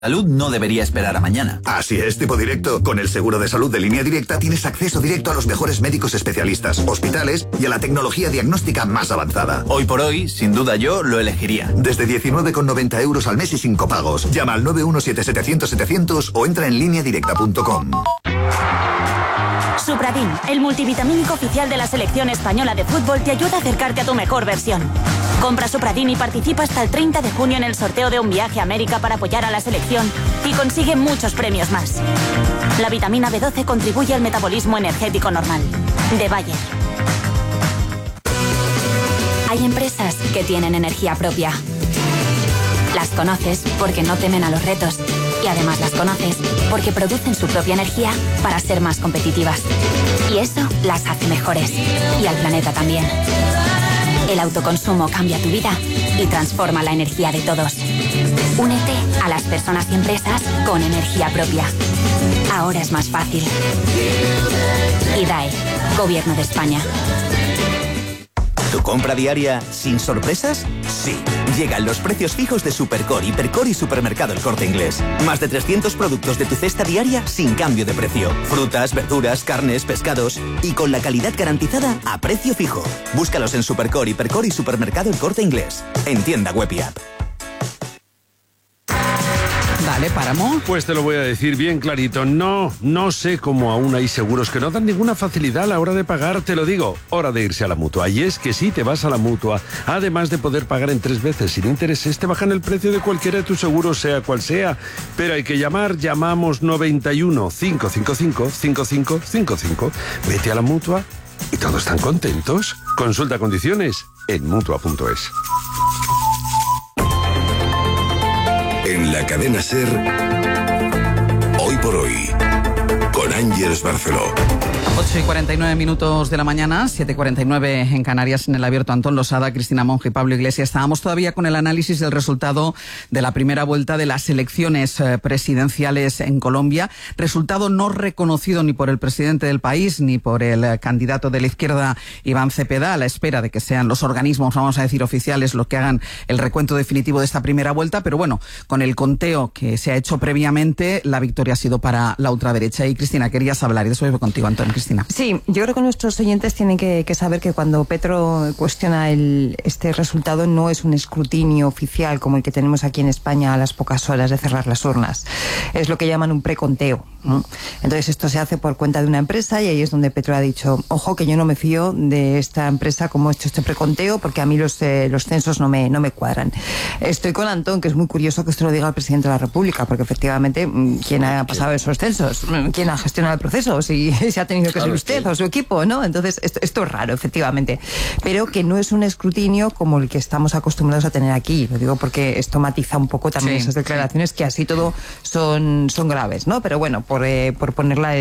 Salud no debería esperar a mañana. Así es, Tipo Directo. Con el seguro de salud de Línea Directa tienes acceso directo a los mejores médicos especialistas, hospitales y a la tecnología diagnóstica más avanzada. Hoy por hoy, sin duda yo lo elegiría. Desde 19,90 € al mes y sin copagos. Llama al 917-700-700 o entra en lineadirecta.com. Supradin, el multivitamínico oficial de la selección española de fútbol, te ayuda a acercarte a tu mejor versión. Compra Supradin y participa hasta el 30 de junio en el sorteo de un viaje a América para apoyar a la selección y consigue muchos premios más. La vitamina B12 contribuye al metabolismo energético normal. De Bayer. Hay empresas que tienen energía propia. Las conoces porque no temen a los retos. Y además las conoces porque producen su propia energía para ser más competitivas. Y eso las hace mejores. Y al planeta también. El autoconsumo cambia tu vida y transforma la energía de todos. Únete a las personas y empresas con energía propia. Ahora es más fácil. IDAE, Gobierno de España. ¿Tu compra diaria sin sorpresas? Sí. Llegan los precios fijos de Supercore, Hipercore y Supermercado El Corte Inglés. Más de 300 productos de tu cesta diaria sin cambio de precio. Frutas, verduras, carnes, pescados y con la calidad garantizada a precio fijo. Búscalos en Supercore, Hipercore y Supermercado El Corte Inglés. En tienda web y app. Dale, Páramo. Pues te lo voy a decir bien clarito. No sé cómo aún hay seguros que no dan ninguna facilidad a la hora de pagar. Te lo digo, hora de irse a la Mutua. Y es que si te vas a la Mutua, además de poder pagar en 3 veces sin intereses, te bajan el precio de cualquiera de tus seguros, sea cual sea. Pero hay que llamar. Llamamos 91 555 5555. Vete a la Mutua y todos están contentos. Consulta condiciones en Mutua.es. En la cadena SER, Hoy por Hoy, con Ángeles Barceló. 8:49 de la mañana, 7:49 en Canarias, en el abierto. Antón Losada, Cristina Monge y Pablo Iglesias. Estábamos todavía con el análisis del resultado de la primera vuelta de las elecciones presidenciales en Colombia. Resultado no reconocido ni por el presidente del país ni por el candidato de la izquierda, Iván Cepeda, a la espera de que sean los organismos, vamos a decir, oficiales los que hagan el recuento definitivo de esta primera vuelta. Pero bueno, con el conteo que se ha hecho previamente, la victoria ha sido para la ultraderecha. Y Cristina, querías hablar y después voy contigo, Antón. Cristina. Sí, yo creo que nuestros oyentes tienen que saber que cuando Petro cuestiona este resultado no es un escrutinio oficial como el que tenemos aquí en España a las pocas horas de cerrar las urnas. Es lo que llaman un preconteo, ¿no? Entonces esto se hace por cuenta de una empresa y ahí es donde Petro ha dicho, ojo que yo no me fío de esta empresa como ha hecho este preconteo porque a mí los censos no me cuadran. Estoy con Antón, que es muy curioso que esto lo diga el presidente de la República, porque efectivamente, ¿quién ha pasado esos censos? ¿Quién ha gestionado el proceso? Si se ha tenido que ser usted o su equipo, ¿no? Entonces, esto es raro, efectivamente. Pero que no es un escrutinio como el que estamos acostumbrados a tener aquí. Lo digo porque esto matiza un poco también esas declaraciones que así todo son graves, ¿no? Pero bueno, por ponerlas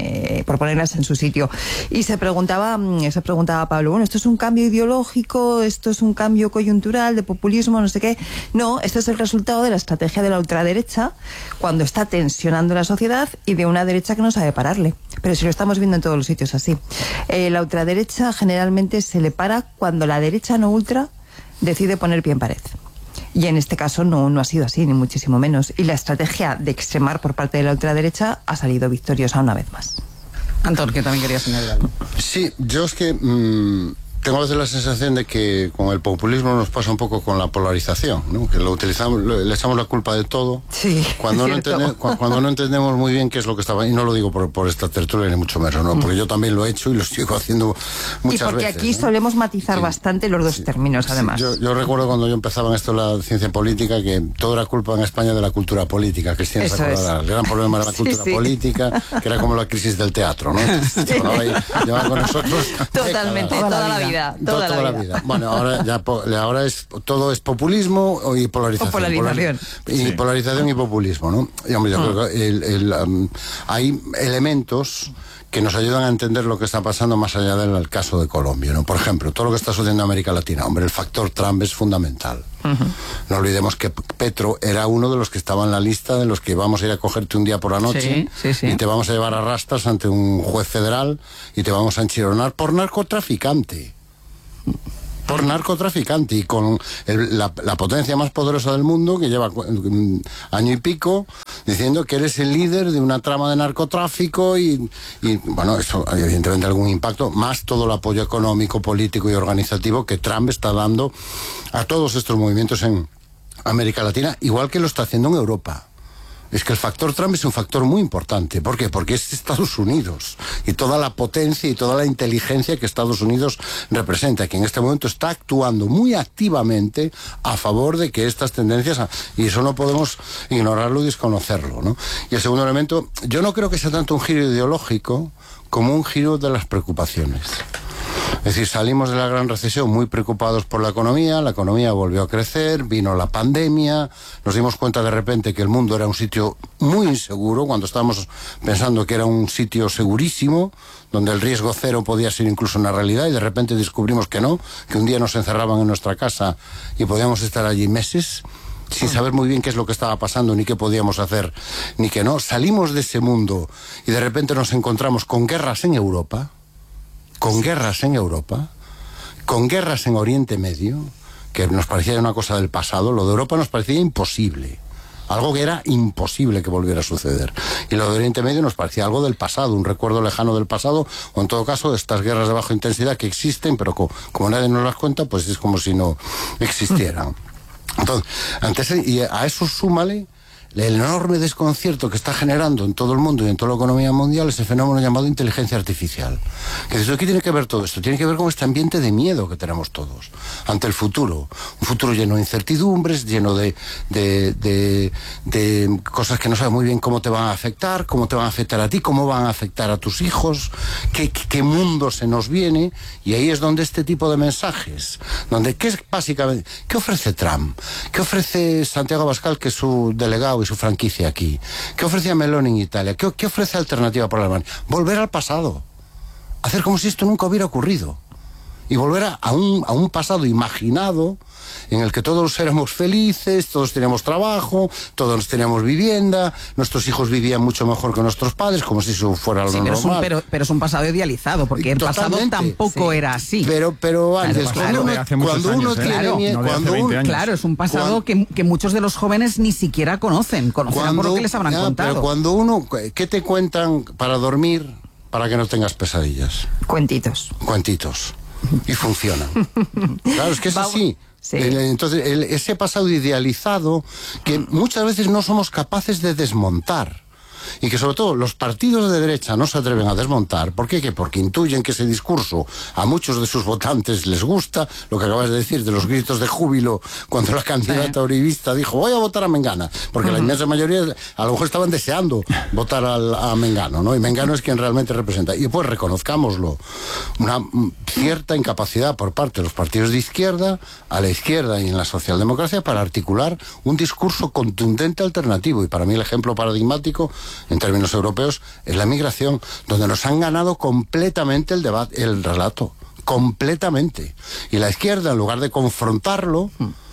en su sitio. Y se preguntaba Pablo, bueno, ¿esto es un cambio ideológico? ¿Esto es un cambio coyuntural de populismo? No sé qué. No, esto es el resultado de la estrategia de la ultraderecha cuando está tensionando la sociedad y de una derecha que no sabe pararle. Pero si lo estamos viendo en todos los sitios así. La ultraderecha generalmente se le para cuando la derecha no ultra decide poner pie en pared. Y en este caso no ha sido así, ni muchísimo menos. Y la estrategia de extremar por parte de la ultraderecha ha salido victoriosa una vez más. Antón, que también querías señalar algo. Sí, yo es que tengo a veces la sensación de que con el populismo nos pasa un poco con la polarización, ¿no? Que lo utilizamos, le echamos la culpa de todo. Sí, cuando no entendemos muy bien qué es lo que estaba, y no lo digo por esta tertulia ni mucho menos, ¿no? Porque yo también lo he hecho y lo sigo haciendo muchas veces. Y porque aquí, ¿no?, solemos matizar bastante los dos términos, además. Sí. Yo recuerdo cuando yo empezaba en esto de la ciencia política que todo era culpa en España de la cultura política. Cristina se acordará. El gran problema era la cultura política, que era como la crisis del teatro, ¿no? Llevaba con nosotros totalmente, toda la vida. Toda la vida. Bueno, ahora todo es populismo y polarización. Polarización y populismo, ¿no? Y hombre, yo creo que hay elementos que nos ayudan a entender lo que está pasando más allá del caso de Colombia, ¿no? Por ejemplo, todo lo que está sucediendo en América Latina. Hombre, el factor Trump es fundamental. No olvidemos que Petro era uno de los que estaba en la lista de los que vamos a ir a cogerte un día por la noche y te vamos a llevar a rastras ante un juez federal y te vamos a enchironar por narcotraficante. por narcotraficante, y con la potencia más poderosa del mundo, que lleva año y pico diciendo que eres el líder de una trama de narcotráfico y bueno, eso evidentemente algún impacto, más todo el apoyo económico, político y organizativo que Trump está dando a todos estos movimientos en América Latina, igual que lo está haciendo en Europa. Es que el factor Trump es un factor muy importante. ¿Por qué? Porque es Estados Unidos y toda la potencia y toda la inteligencia que Estados Unidos representa, que en este momento está actuando muy activamente a favor de que estas tendencias, y eso no podemos ignorarlo y desconocerlo, ¿no? Y el segundo elemento, yo no creo que sea tanto un giro ideológico como un giro de las preocupaciones. Es decir, salimos de la gran recesión muy preocupados por la economía volvió a crecer, vino la pandemia, nos dimos cuenta de repente que el mundo era un sitio muy inseguro, cuando estábamos pensando que era un sitio segurísimo, donde el riesgo cero podía ser incluso una realidad, y de repente descubrimos que no, que un día nos encerraban en nuestra casa y podíamos estar allí meses, sin saber muy bien qué es lo que estaba pasando, ni qué podíamos hacer, ni qué no. Salimos de ese mundo y de repente nos encontramos con guerras en Europa, con guerras en Oriente Medio, que nos parecía una cosa del pasado. Lo de Europa nos parecía imposible, algo que era imposible que volviera a suceder, y lo de Oriente Medio nos parecía algo del pasado, un recuerdo lejano del pasado, o en todo caso de estas guerras de baja intensidad que existen, pero como nadie nos las cuenta, pues es como si no existieran. Entonces, y a eso súmale el enorme desconcierto que está generando en todo el mundo y en toda la economía mundial ese fenómeno llamado inteligencia artificial. ¿Qué tiene que ver todo esto? Tiene que ver con este ambiente de miedo que tenemos todos ante el futuro. Un futuro lleno de incertidumbres, lleno de cosas que no sabes muy bien cómo te van a afectar a ti, cómo van a afectar a tus hijos, qué mundo se nos viene. Y ahí es donde este tipo de mensajes, ¿qué ofrece Trump? ¿Qué ofrece Santiago Abascal, que es su delegado y su franquicia aquí? ¿Qué ofrecía Meloni en Italia? ¿Qué ofrece alternativa para Alemania? Volver al pasado, hacer como si esto nunca hubiera ocurrido, y volver a un pasado imaginado en el que todos éramos felices, todos teníamos trabajo, todos teníamos vivienda, nuestros hijos vivían mucho mejor que nuestros padres, como si eso fuera lo normal. Pero es un pasado idealizado, porque el pasado tampoco era así. Pero antes, claro, es un pasado que muchos de los jóvenes ni siquiera conocerán por lo que les habrán contado. Pero ¿qué te cuentan para dormir para que no tengas pesadillas? Cuentitos. Y funcionan. Claro, es que es así. Sí. Entonces, ese pasado idealizado que muchas veces no somos capaces de desmontar, y que sobre todo los partidos de derecha no se atreven a desmontar. ¿Por qué? Porque intuyen que ese discurso a muchos de sus votantes les gusta, lo que acabas de decir de los gritos de júbilo cuando la candidata uribista dijo voy a votar a Mengana, porque la inmensa mayoría a lo mejor estaban deseando votar a Mengano, ¿no? Y Mengano es quien realmente representa. Y pues reconozcámoslo, una cierta incapacidad por parte de los partidos de izquierda, a la izquierda y en la socialdemocracia, para articular un discurso contundente alternativo. Y para mí el ejemplo paradigmático en términos europeos es la migración, donde nos han ganado completamente el debate, el relato, completamente. Y la izquierda, en lugar de confrontarlo,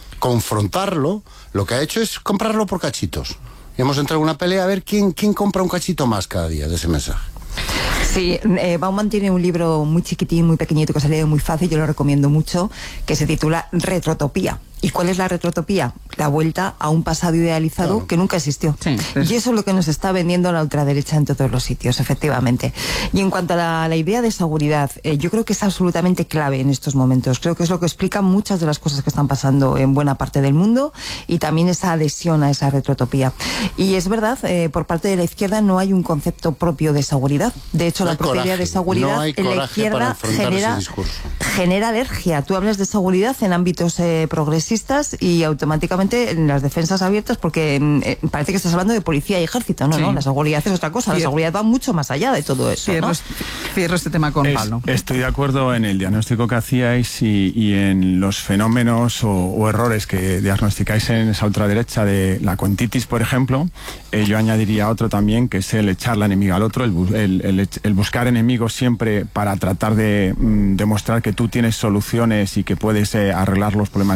lo que ha hecho es comprarlo por cachitos. Y hemos entrado en una pelea a ver quién compra un cachito más cada día de ese mensaje. Sí, Bauman tiene un libro muy chiquitín, muy pequeñito, que se lee muy fácil, yo lo recomiendo mucho, que se titula Retrotopía. ¿Y cuál es la retrotopía? La vuelta a un pasado idealizado que nunca existió. Sí, y eso es lo que nos está vendiendo la ultraderecha en todos los sitios, efectivamente. Y en cuanto a la idea de seguridad, yo creo que es absolutamente clave en estos momentos. Creo que es lo que explica muchas de las cosas que están pasando en buena parte del mundo, y también esa adhesión a esa retrotopía. Y es verdad, por parte de la izquierda no hay un concepto propio de seguridad. De hecho, la propia idea de seguridad en la izquierda genera alergia. Tú hablas de seguridad en ámbitos progresistas y automáticamente en las defensas abiertas, porque parece que estás hablando de policía y ejército, ¿no? Sí. ¿No? La seguridad es otra cosa, la seguridad va mucho más allá de todo eso, ¿no? Cierro este tema con Pablo. Estoy de acuerdo en el diagnóstico que hacíais y en los fenómenos o errores que diagnosticáis en esa ultraderecha de la cuentitis, por ejemplo. Yo añadiría otro también, que es el echar la enemiga al otro, el buscar enemigos siempre para tratar de demostrar que tú tienes soluciones y que puedes arreglar los problemas de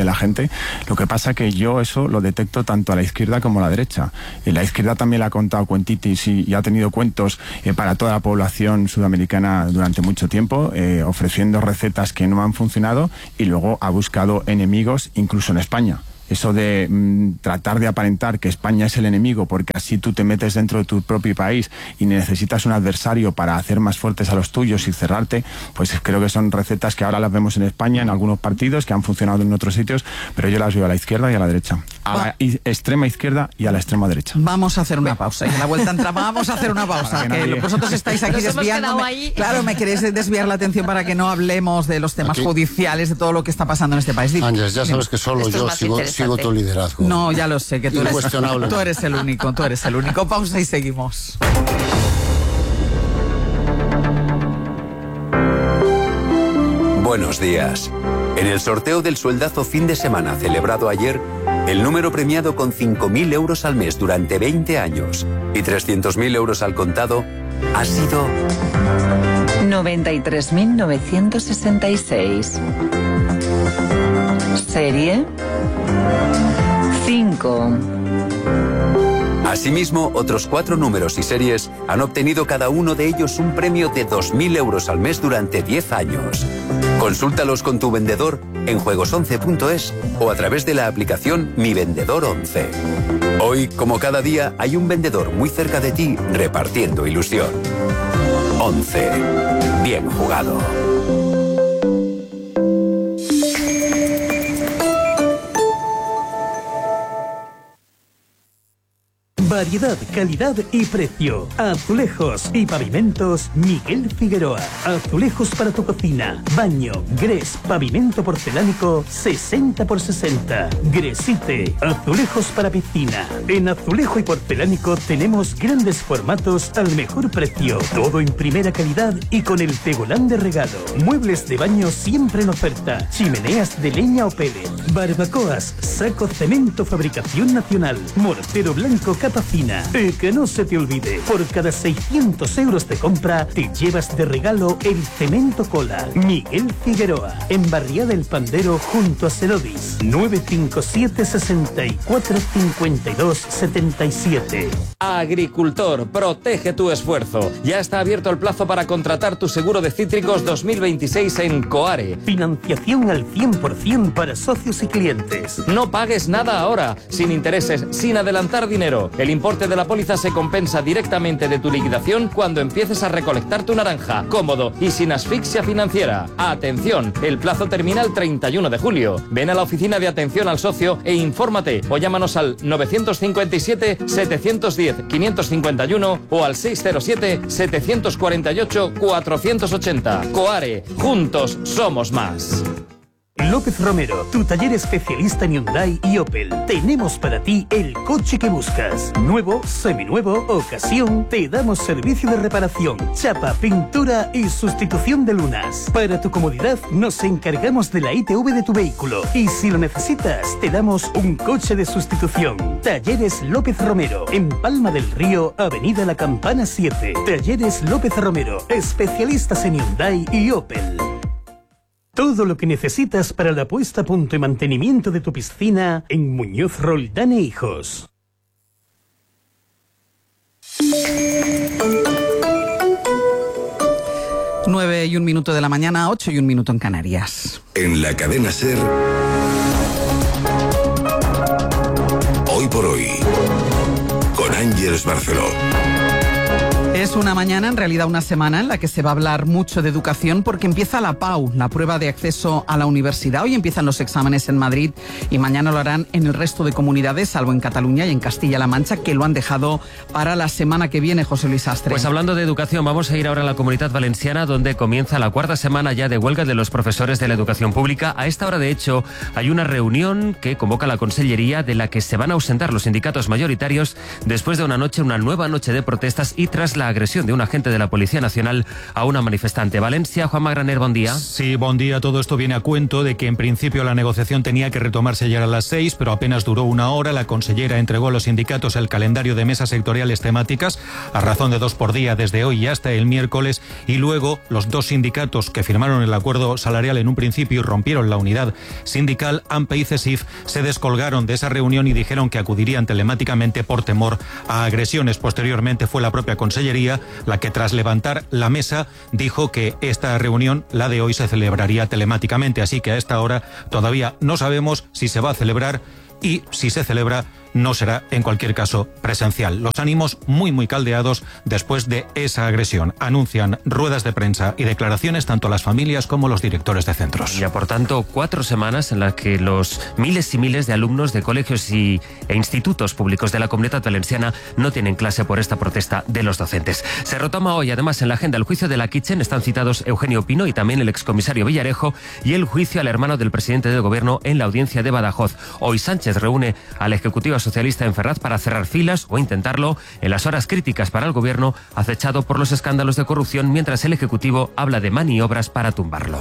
de la gente. Lo que pasa que yo eso lo detecto tanto a la izquierda como a la derecha. La izquierda también le ha contado cuentitis y ha tenido cuentos para toda la población sudamericana durante mucho tiempo, ofreciendo recetas que no han funcionado, y luego ha buscado enemigos incluso en España. Eso de tratar de aparentar que España es el enemigo porque así tú te metes dentro de tu propio país y necesitas un adversario para hacer más fuertes a los tuyos y cerrarte, pues creo que son recetas que ahora las vemos en España en algunos partidos que han funcionado en otros sitios, pero yo las veo a la izquierda y a la derecha. A la extrema izquierda y a la extrema derecha. Vamos a hacer una pausa. Y en la vuelta entramos, vamos a hacer una pausa. Que vosotros estáis aquí desviándome. Claro, me queréis desviar la atención para que no hablemos de los temas judiciales, de todo lo que está pasando en este país. Ángeles, ya sabes que solo yo sigo tu liderazgo. No, ya lo sé, que tú eres el único, tú eres el único. Pausa y seguimos. Buenos días. En el sorteo del sueldazo fin de semana celebrado ayer, el número premiado con 5.000 euros al mes durante 20 años y 300.000 euros al contado ha sido 93.966. Serie 5. Asimismo, otros 4 números y series han obtenido cada uno de ellos un premio de 2.000 euros al mes durante 10 años. Consúltalos con tu vendedor en juegos11.es o a través de la aplicación Mi Vendedor 11. Hoy, como cada día, hay un vendedor muy cerca de ti repartiendo ilusión. 11. Bien jugado. Variedad, calidad y precio. Azulejos y pavimentos Miguel Figueroa. Azulejos para tu cocina, baño, grés, pavimento porcelánico 60x60. Gresite. Azulejos para piscina. En azulejo y porcelánico tenemos grandes formatos al mejor precio. Todo en primera calidad y con el tegolán de regalo. Muebles de baño siempre en oferta. Chimeneas de leña o pellet. Barbacoas, saco cemento fabricación nacional. Mortero blanco capa fina. Que no se te olvide, por cada 600 euros de compra te llevas de regalo el cemento cola. Miguel Figueroa, en Barriada del Pandero junto a Cerodis. 957 64 52 77. Agricultor, protege tu esfuerzo. Ya está abierto el plazo para contratar tu seguro de cítricos 2026 en Coare. Financiación al 100% para socios y clientes. No pagues nada ahora, sin intereses, sin adelantar dinero. El importe de la póliza se compensa directamente de tu liquidación cuando empieces a recolectar tu naranja, cómodo y sin asfixia financiera. Atención, el plazo termina el 31 de julio. Ven a la oficina de atención al socio e infórmate o llámanos al 957-710-551 o al 607-748-480. Coare, juntos somos más. López Romero, tu taller especialista en Hyundai y Opel. Tenemos para ti el coche que buscas. Nuevo, seminuevo, ocasión, te damos servicio de reparación, chapa, pintura y sustitución de lunas. Para tu comodidad, nos encargamos de la ITV de tu vehículo. Y si lo necesitas, te damos un coche de sustitución. Talleres López Romero, en Palma del Río, Avenida La Campana 7. Talleres López Romero, especialistas en Hyundai y Opel. Todo lo que necesitas para la puesta a punto y mantenimiento de tu piscina en Muñoz Roldán e Hijos. Nueve y un minuto de la mañana, 8 y un minuto en Canarias. En la cadena SER, Hoy por Hoy, con Ángeles Barceló. Es una mañana, en realidad una semana, en la que se va a hablar mucho de educación porque empieza la PAU, la prueba de acceso a la universidad. Hoy empiezan los exámenes en Madrid y mañana lo harán en el resto de comunidades, salvo en Cataluña y en Castilla-La Mancha, que lo han dejado para la semana que viene, José Luis Astre. Pues hablando de educación, vamos a ir ahora a la Comunidad Valenciana, donde comienza la 4ª semana ya de huelga de los profesores de la educación pública. A esta hora, de hecho, hay una reunión que convoca la Consellería, de la que se van a ausentar los sindicatos mayoritarios después de una nueva noche de protestas y tras la agresión de un agente de la Policía Nacional a una manifestante. Valencia, Juanma Graner, buen día. Sí, buen día. Todo esto viene a cuento de que en principio la negociación tenía que retomarse ayer a las 6, pero apenas duró una hora. La consellera entregó a los sindicatos el calendario de mesas sectoriales temáticas a razón de 2 por día desde hoy hasta el miércoles, y luego los 2 sindicatos que firmaron el acuerdo salarial en un principio y rompieron la unidad sindical, AMPE y CESIF, se descolgaron de esa reunión y dijeron que acudirían telemáticamente por temor a agresiones. Posteriormente fue la propia consellería la que, tras levantar la mesa, dijo que esta reunión, la de hoy, se celebraría telemáticamente. Así que a esta hora todavía no sabemos si se va a celebrar, y si se celebra no será en cualquier caso presencial. Los ánimos muy caldeados después de esa agresión. Anuncian ruedas de prensa y declaraciones tanto las familias como los directores de centros. Ya, por tanto, 4 semanas en las que los miles y miles de alumnos de colegios e institutos públicos de la Comunidad Valenciana no tienen clase por esta protesta de los docentes. Se retoma hoy, además, en la agenda el juicio de la Kitchen. Están citados Eugenio Pino y también el excomisario Villarejo, y el juicio al hermano del presidente del Gobierno en la audiencia de Badajoz. Hoy Sánchez reúne a la Ejecutiva Socialista en Ferraz para cerrar filas, o intentarlo, en las horas críticas para el Gobierno, acechado por los escándalos de corrupción, mientras el Ejecutivo habla de maniobras para tumbarlo.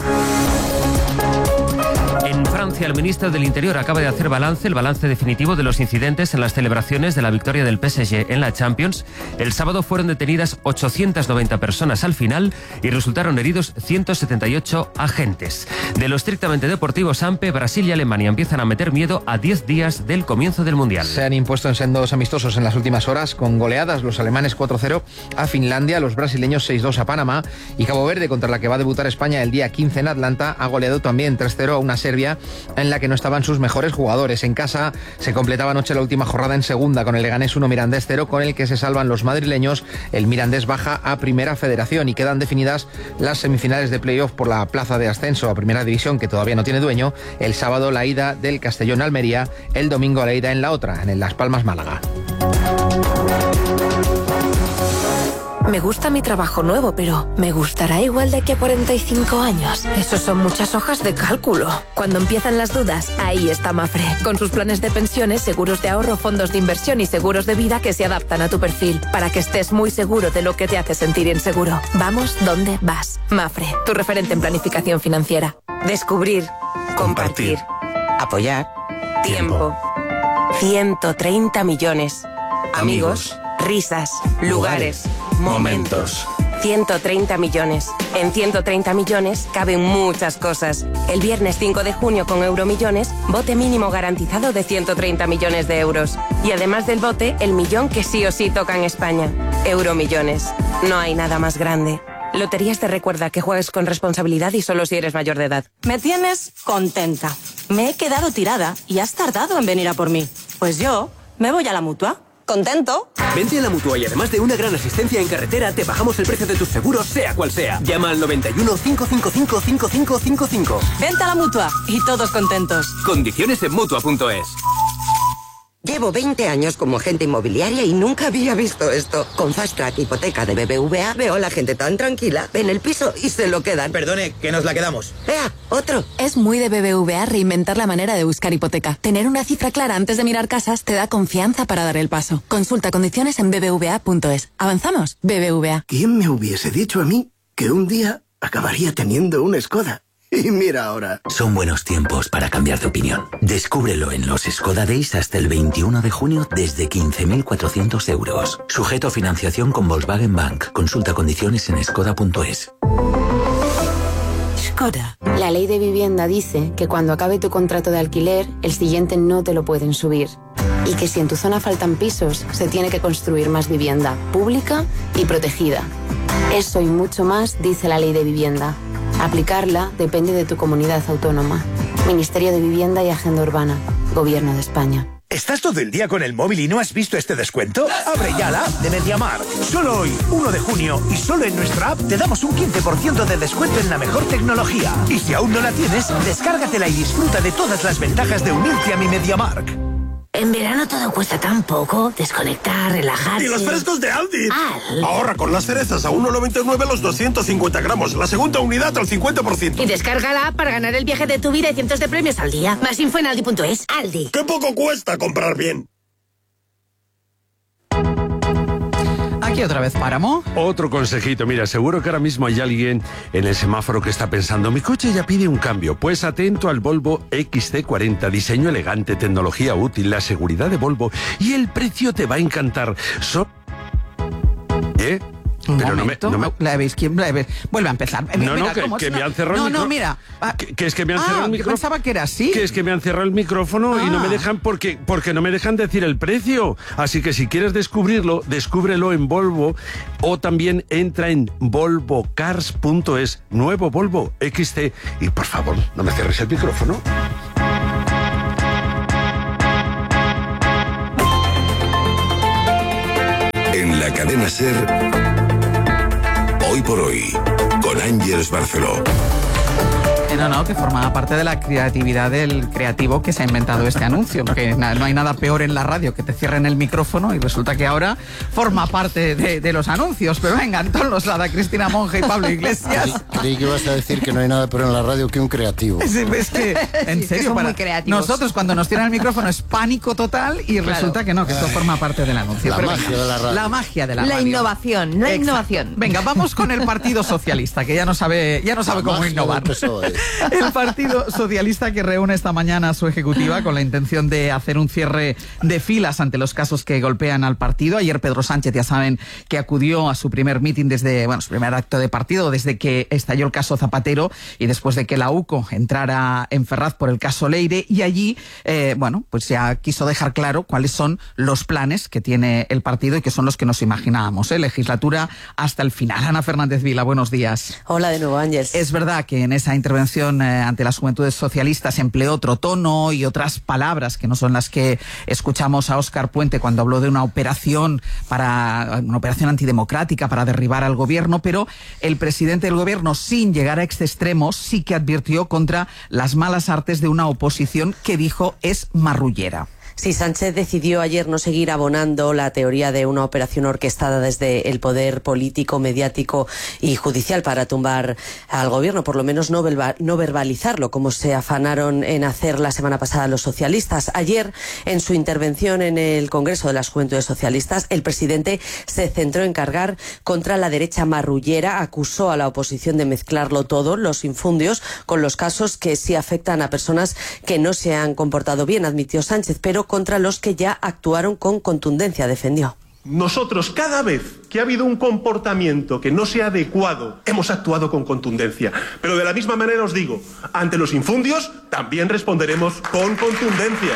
En Francia, el ministro del Interior acaba de hacer el balance definitivo de los incidentes en las celebraciones de la victoria del PSG en la Champions. El sábado fueron detenidas 890 personas al final y resultaron heridos 178 agentes. De lo estrictamente deportivo, Sampe, Brasil y Alemania empiezan a meter miedo a 10 días del comienzo del Mundial. Se han impuesto en sendos amistosos en las últimas horas, con goleadas: los alemanes 4-0 a Finlandia, los brasileños 6-2 a Panamá, y Cabo Verde, contra la que va a debutar España el día 15 en Atlanta, ha goleado también 3-0 a una Serbia en la que no estaban sus mejores jugadores. En casa se completaba anoche la última jornada en segunda, con el Leganés 1 Mirandés 0, con el que se salvan los madrileños. El Mirandés baja a Primera Federación y quedan definidas las semifinales de playoff por la plaza de ascenso a Primera División, que todavía no tiene dueño. El sábado la ida del Castellón Almería, el domingo la ida en la otra, en el Las Palmas Málaga. Me gusta mi trabajo nuevo, pero ¿me gustará igual de aquí a 45 años? Esos son muchas hojas de cálculo. Cuando empiezan las dudas, ahí está Mafre, con sus planes de pensiones, seguros de ahorro, fondos de inversión y seguros de vida que se adaptan a tu perfil, para que estés muy seguro de lo que te hace sentir inseguro. Vamos donde vas. Mafre, tu referente en planificación financiera. Descubrir, compartir, apoyar, tiempo. 130 millones. Amigos, risas, lugares, momentos. 130 millones. En 130 millones caben muchas cosas. El viernes 5 de junio con Euromillones, bote mínimo garantizado de 130 millones de euros. Y además del bote, el millón que sí o sí toca en España. Euromillones. No hay nada más grande. Loterías te recuerda que juegues con responsabilidad y solo si eres mayor de edad. Me tienes contenta. Me he quedado tirada y has tardado en venir a por mí. Pues yo me voy a la Mutua. ¿Contento? Vente a la Mutua y además de una gran asistencia en carretera, te bajamos el precio de tus seguros, sea cual sea. Llama al 91 555 5555. Vente a la Mutua y todos contentos. Condiciones en Mutua.es. Llevo 20 años como agente inmobiliaria y nunca había visto esto. Con Fast Track Hipoteca de BBVA veo a la gente tan tranquila. Ven el piso y se lo quedan. Perdone, que nos la quedamos. ¡Ea! ¡Otro! Es muy de BBVA reinventar la manera de buscar hipoteca. Tener una cifra clara antes de mirar casas te da confianza para dar el paso. Consulta condiciones en bbva.es. ¿Avanzamos? BBVA. ¿Quién me hubiese dicho a mí que un día acabaría teniendo una Skoda? Y mira ahora. Son buenos tiempos para cambiar de opinión. Descúbrelo en los Skoda Days hasta el 21 de junio desde 15.400 euros. Sujeto a financiación con Volkswagen Bank. Consulta condiciones en skoda.es. Skoda. La ley de vivienda dice que cuando acabe tu contrato de alquiler, el siguiente no te lo pueden subir. Y que si en tu zona faltan pisos, se tiene que construir más vivienda, pública y protegida. Eso y mucho más dice la ley de vivienda. Aplicarla depende de tu comunidad autónoma. Ministerio de Vivienda y Agenda Urbana. Gobierno de España. ¿Estás todo el día con el móvil y no has visto este descuento? Abre ya la app de MediaMarkt. Solo hoy, 1 de junio, y solo en nuestra app te damos un 15% de descuento en la mejor tecnología. Y si aún no la tienes, descárgatela y disfruta de todas las ventajas de unirte a mi MediaMarkt. En verano todo cuesta tan poco. Desconectar, relajarse. ¡Y los frescos de Aldi! ¡Aldi! Ahorra con las cerezas a 1,99 los 250 gramos. La segunda unidad al 50%. Y descarga la app para ganar el viaje de tu vida y cientos de premios al día. Más info en aldi.es. Aldi. ¡Qué poco cuesta comprar bien! Aquí otra vez Páramo. Otro consejito, mira, seguro que ahora mismo hay alguien en el semáforo que está pensando, mi coche ya pide un cambio. Pues atento al Volvo XC40, diseño elegante, tecnología útil, la seguridad de Volvo y el precio te va a encantar. Pero no me... Vuelve a empezar. Que me han cerrado el micrófono. Mira. Que es que me han cerrado el micrófono. Pensaba que era así. Que es que me han cerrado el micrófono y no me dejan porque no me dejan decir el precio. Así que si quieres descubrirlo, descúbrelo en Volvo o también entra en volvocars.es, nuevo Volvo XC. Y por favor, no me cierres el micrófono. En la cadena SER, Hoy por Hoy, con Ángeles Barceló. Que formaba parte de la creatividad del creativo que se ha inventado este anuncio, porque no hay nada peor en la radio que te cierren el micrófono y resulta que ahora forma parte de los anuncios. Pero venga, Antón Losada, Cristina Monge y Pablo Iglesias. Creí que ibas a decir que no hay nada peor en la radio que un creativo. Es que, en serio, para nosotros cuando nos tiran el micrófono es pánico total y resulta que no, que esto forma parte del anuncio. La magia de la radio. La magia de la radio. La innovación. Venga, vamos con el Partido Socialista, que ya no sabe cómo innovar. El Partido Socialista, que reúne esta mañana a su ejecutiva con la intención de hacer un cierre de filas ante los casos que golpean al partido. Ayer Pedro Sánchez, ya saben, que acudió a su primer mitin su primer acto de partido desde que estalló el caso Zapatero y después de que la UCO entrara en Ferraz por el caso Leire, y allí, pues ya quiso dejar claro cuáles son los planes que tiene el partido y que son los que nos imaginábamos, legislatura hasta el final. Ana Fernández Vila, buenos días. Hola de nuevo, Ángeles. Es verdad que en esa intervención ante las Juventudes Socialistas empleó otro tono y otras palabras que no son las que escuchamos a Óscar Puente cuando habló de una operación antidemocrática para derribar al gobierno, pero el presidente del gobierno, sin llegar a extremos, sí que advirtió contra las malas artes de una oposición que dijo es marrullera. Sí, Sánchez decidió ayer no seguir abonando la teoría de una operación orquestada desde el poder político, mediático y judicial para tumbar al gobierno, por lo menos no verbalizarlo, como se afanaron en hacer la semana pasada los socialistas. Ayer, en su intervención en el Congreso de las Juventudes Socialistas, el presidente se centró en cargar contra la derecha marrullera, acusó a la oposición de mezclarlo todo, los infundios, con los casos que sí afectan a personas que no se han comportado bien, admitió Sánchez, pero contra los que ya actuaron con contundencia, defendió. Nosotros, cada vez que ha habido un comportamiento que no sea adecuado, hemos actuado con contundencia. Pero de la misma manera os digo, ante los infundios también responderemos con contundencia.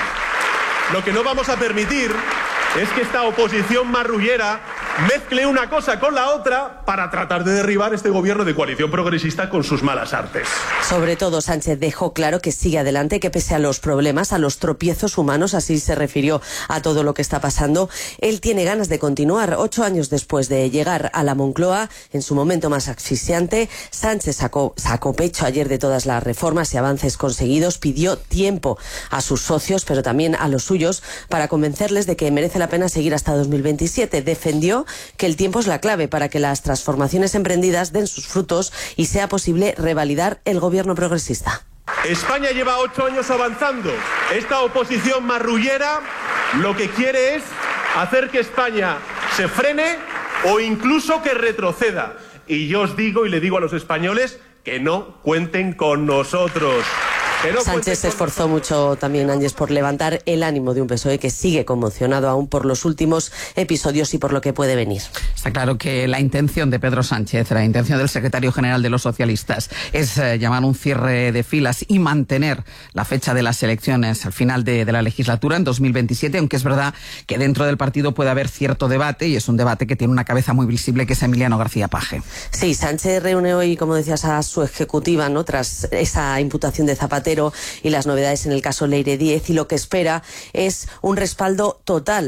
Lo que no vamos a permitir es que esta oposición marrullera mezcle una cosa con la otra para tratar de derribar este gobierno de coalición progresista con sus malas artes. Sobre todo, Sánchez dejó claro que sigue adelante, que pese a los problemas, a los tropiezos humanos, así se refirió a todo lo que está pasando, él tiene ganas de continuar. 8 años después de llegar a la Moncloa, en su momento más asfixiante, Sánchez sacó pecho ayer de todas las reformas y avances conseguidos, pidió tiempo a sus socios, pero también a los suyos, para convencerles de que merece la pena seguir hasta 2027. Defendió que el tiempo es la clave para que las transformaciones emprendidas den sus frutos y sea posible revalidar el gobierno progresista. España lleva 8 años avanzando. Esta oposición marrullera lo que quiere es hacer que España se frene o incluso que retroceda. Y yo os digo y le digo a los españoles que no cuenten con nosotros. Sánchez se esforzó mucho también, Ángeles, por levantar el ánimo de un PSOE que sigue conmocionado aún por los últimos episodios y por lo que puede venir. Está claro que la intención de Pedro Sánchez, la intención del secretario general de los socialistas, es llamar un cierre de filas y mantener la fecha de las elecciones al final de la legislatura en 2027, aunque es verdad que dentro del partido puede haber cierto debate, y es un debate que tiene una cabeza muy visible, que es Emiliano García Paje. Sí, Sánchez reúne hoy, como decías, a su ejecutiva, ¿no?, tras esa imputación de Zapatero y las novedades en el caso Leire 10, y lo que espera es un respaldo total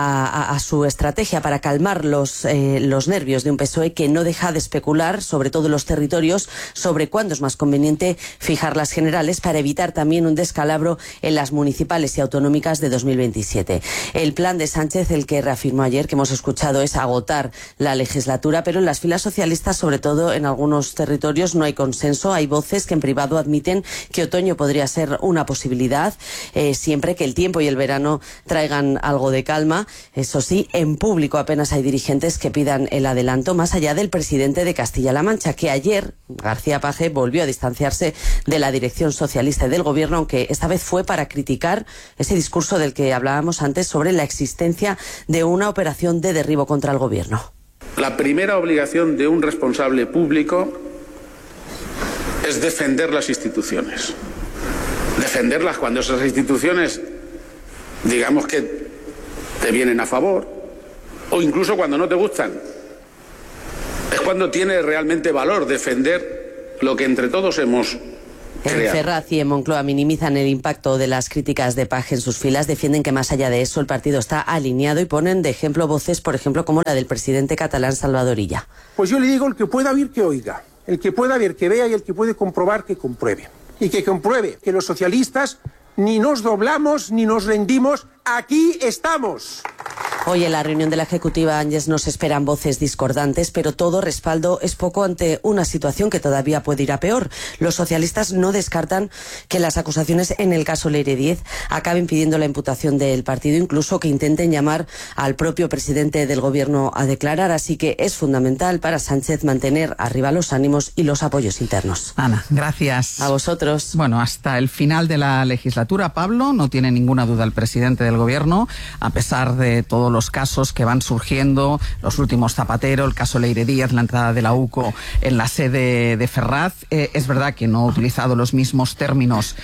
a su estrategia para calmar los nervios de un PSOE que no deja de especular, sobre todo en los territorios, sobre cuándo es más conveniente fijar las generales para evitar también un descalabro en las municipales y autonómicas de 2027. El plan de Sánchez, el que reafirmó ayer, que hemos escuchado, es agotar la legislatura, pero en las filas socialistas, sobre todo en algunos territorios, no hay consenso. Hay voces que en privado admiten que otoño podría ser una posibilidad, siempre que el tiempo y el verano traigan algo de calma. Eso sí, en público apenas hay dirigentes que pidan el adelanto, más allá del presidente de Castilla-La Mancha, que ayer, García Paje, volvió a distanciarse de la dirección socialista y del gobierno, aunque esta vez fue para criticar ese discurso del que hablábamos antes sobre la existencia de una operación de derribo contra el gobierno. La primera obligación de un responsable público es defender las instituciones. Defenderlas cuando esas instituciones, digamos que te vienen a favor, o incluso cuando no te gustan. Es cuando tiene realmente valor defender lo que entre todos hemos creado. En Ferraz y en Moncloa minimizan el impacto de las críticas de Paje en sus filas, defienden que más allá de eso el partido está alineado y ponen de ejemplo voces, por ejemplo, como la del presidente catalán Salvador Illa. Pues yo le digo, el que pueda oír, que oiga. El que pueda ver, que vea, y el que puede comprobar, que compruebe. Y que compruebe que los socialistas ni nos doblamos ni nos rendimos, aquí estamos. Hoy en la reunión de la Ejecutiva, Ángels, nos esperan voces discordantes, pero todo respaldo es poco ante una situación que todavía puede ir a peor. Los socialistas no descartan que las acusaciones en el caso Leire Díez acaben pidiendo la imputación del partido, incluso que intenten llamar al propio presidente del gobierno a declarar. Así que es fundamental para Sánchez mantener arriba los ánimos y los apoyos internos. Ana, gracias. A vosotros. Bueno, hasta el final de la legislatura, Pablo, no tiene ninguna duda el presidente del gobierno, a pesar de todos los casos que van surgiendo, los últimos Zapatero, el caso Leire Díez, la entrada de la UCO en la sede de Ferraz. Es verdad que no ha utilizado los mismos términos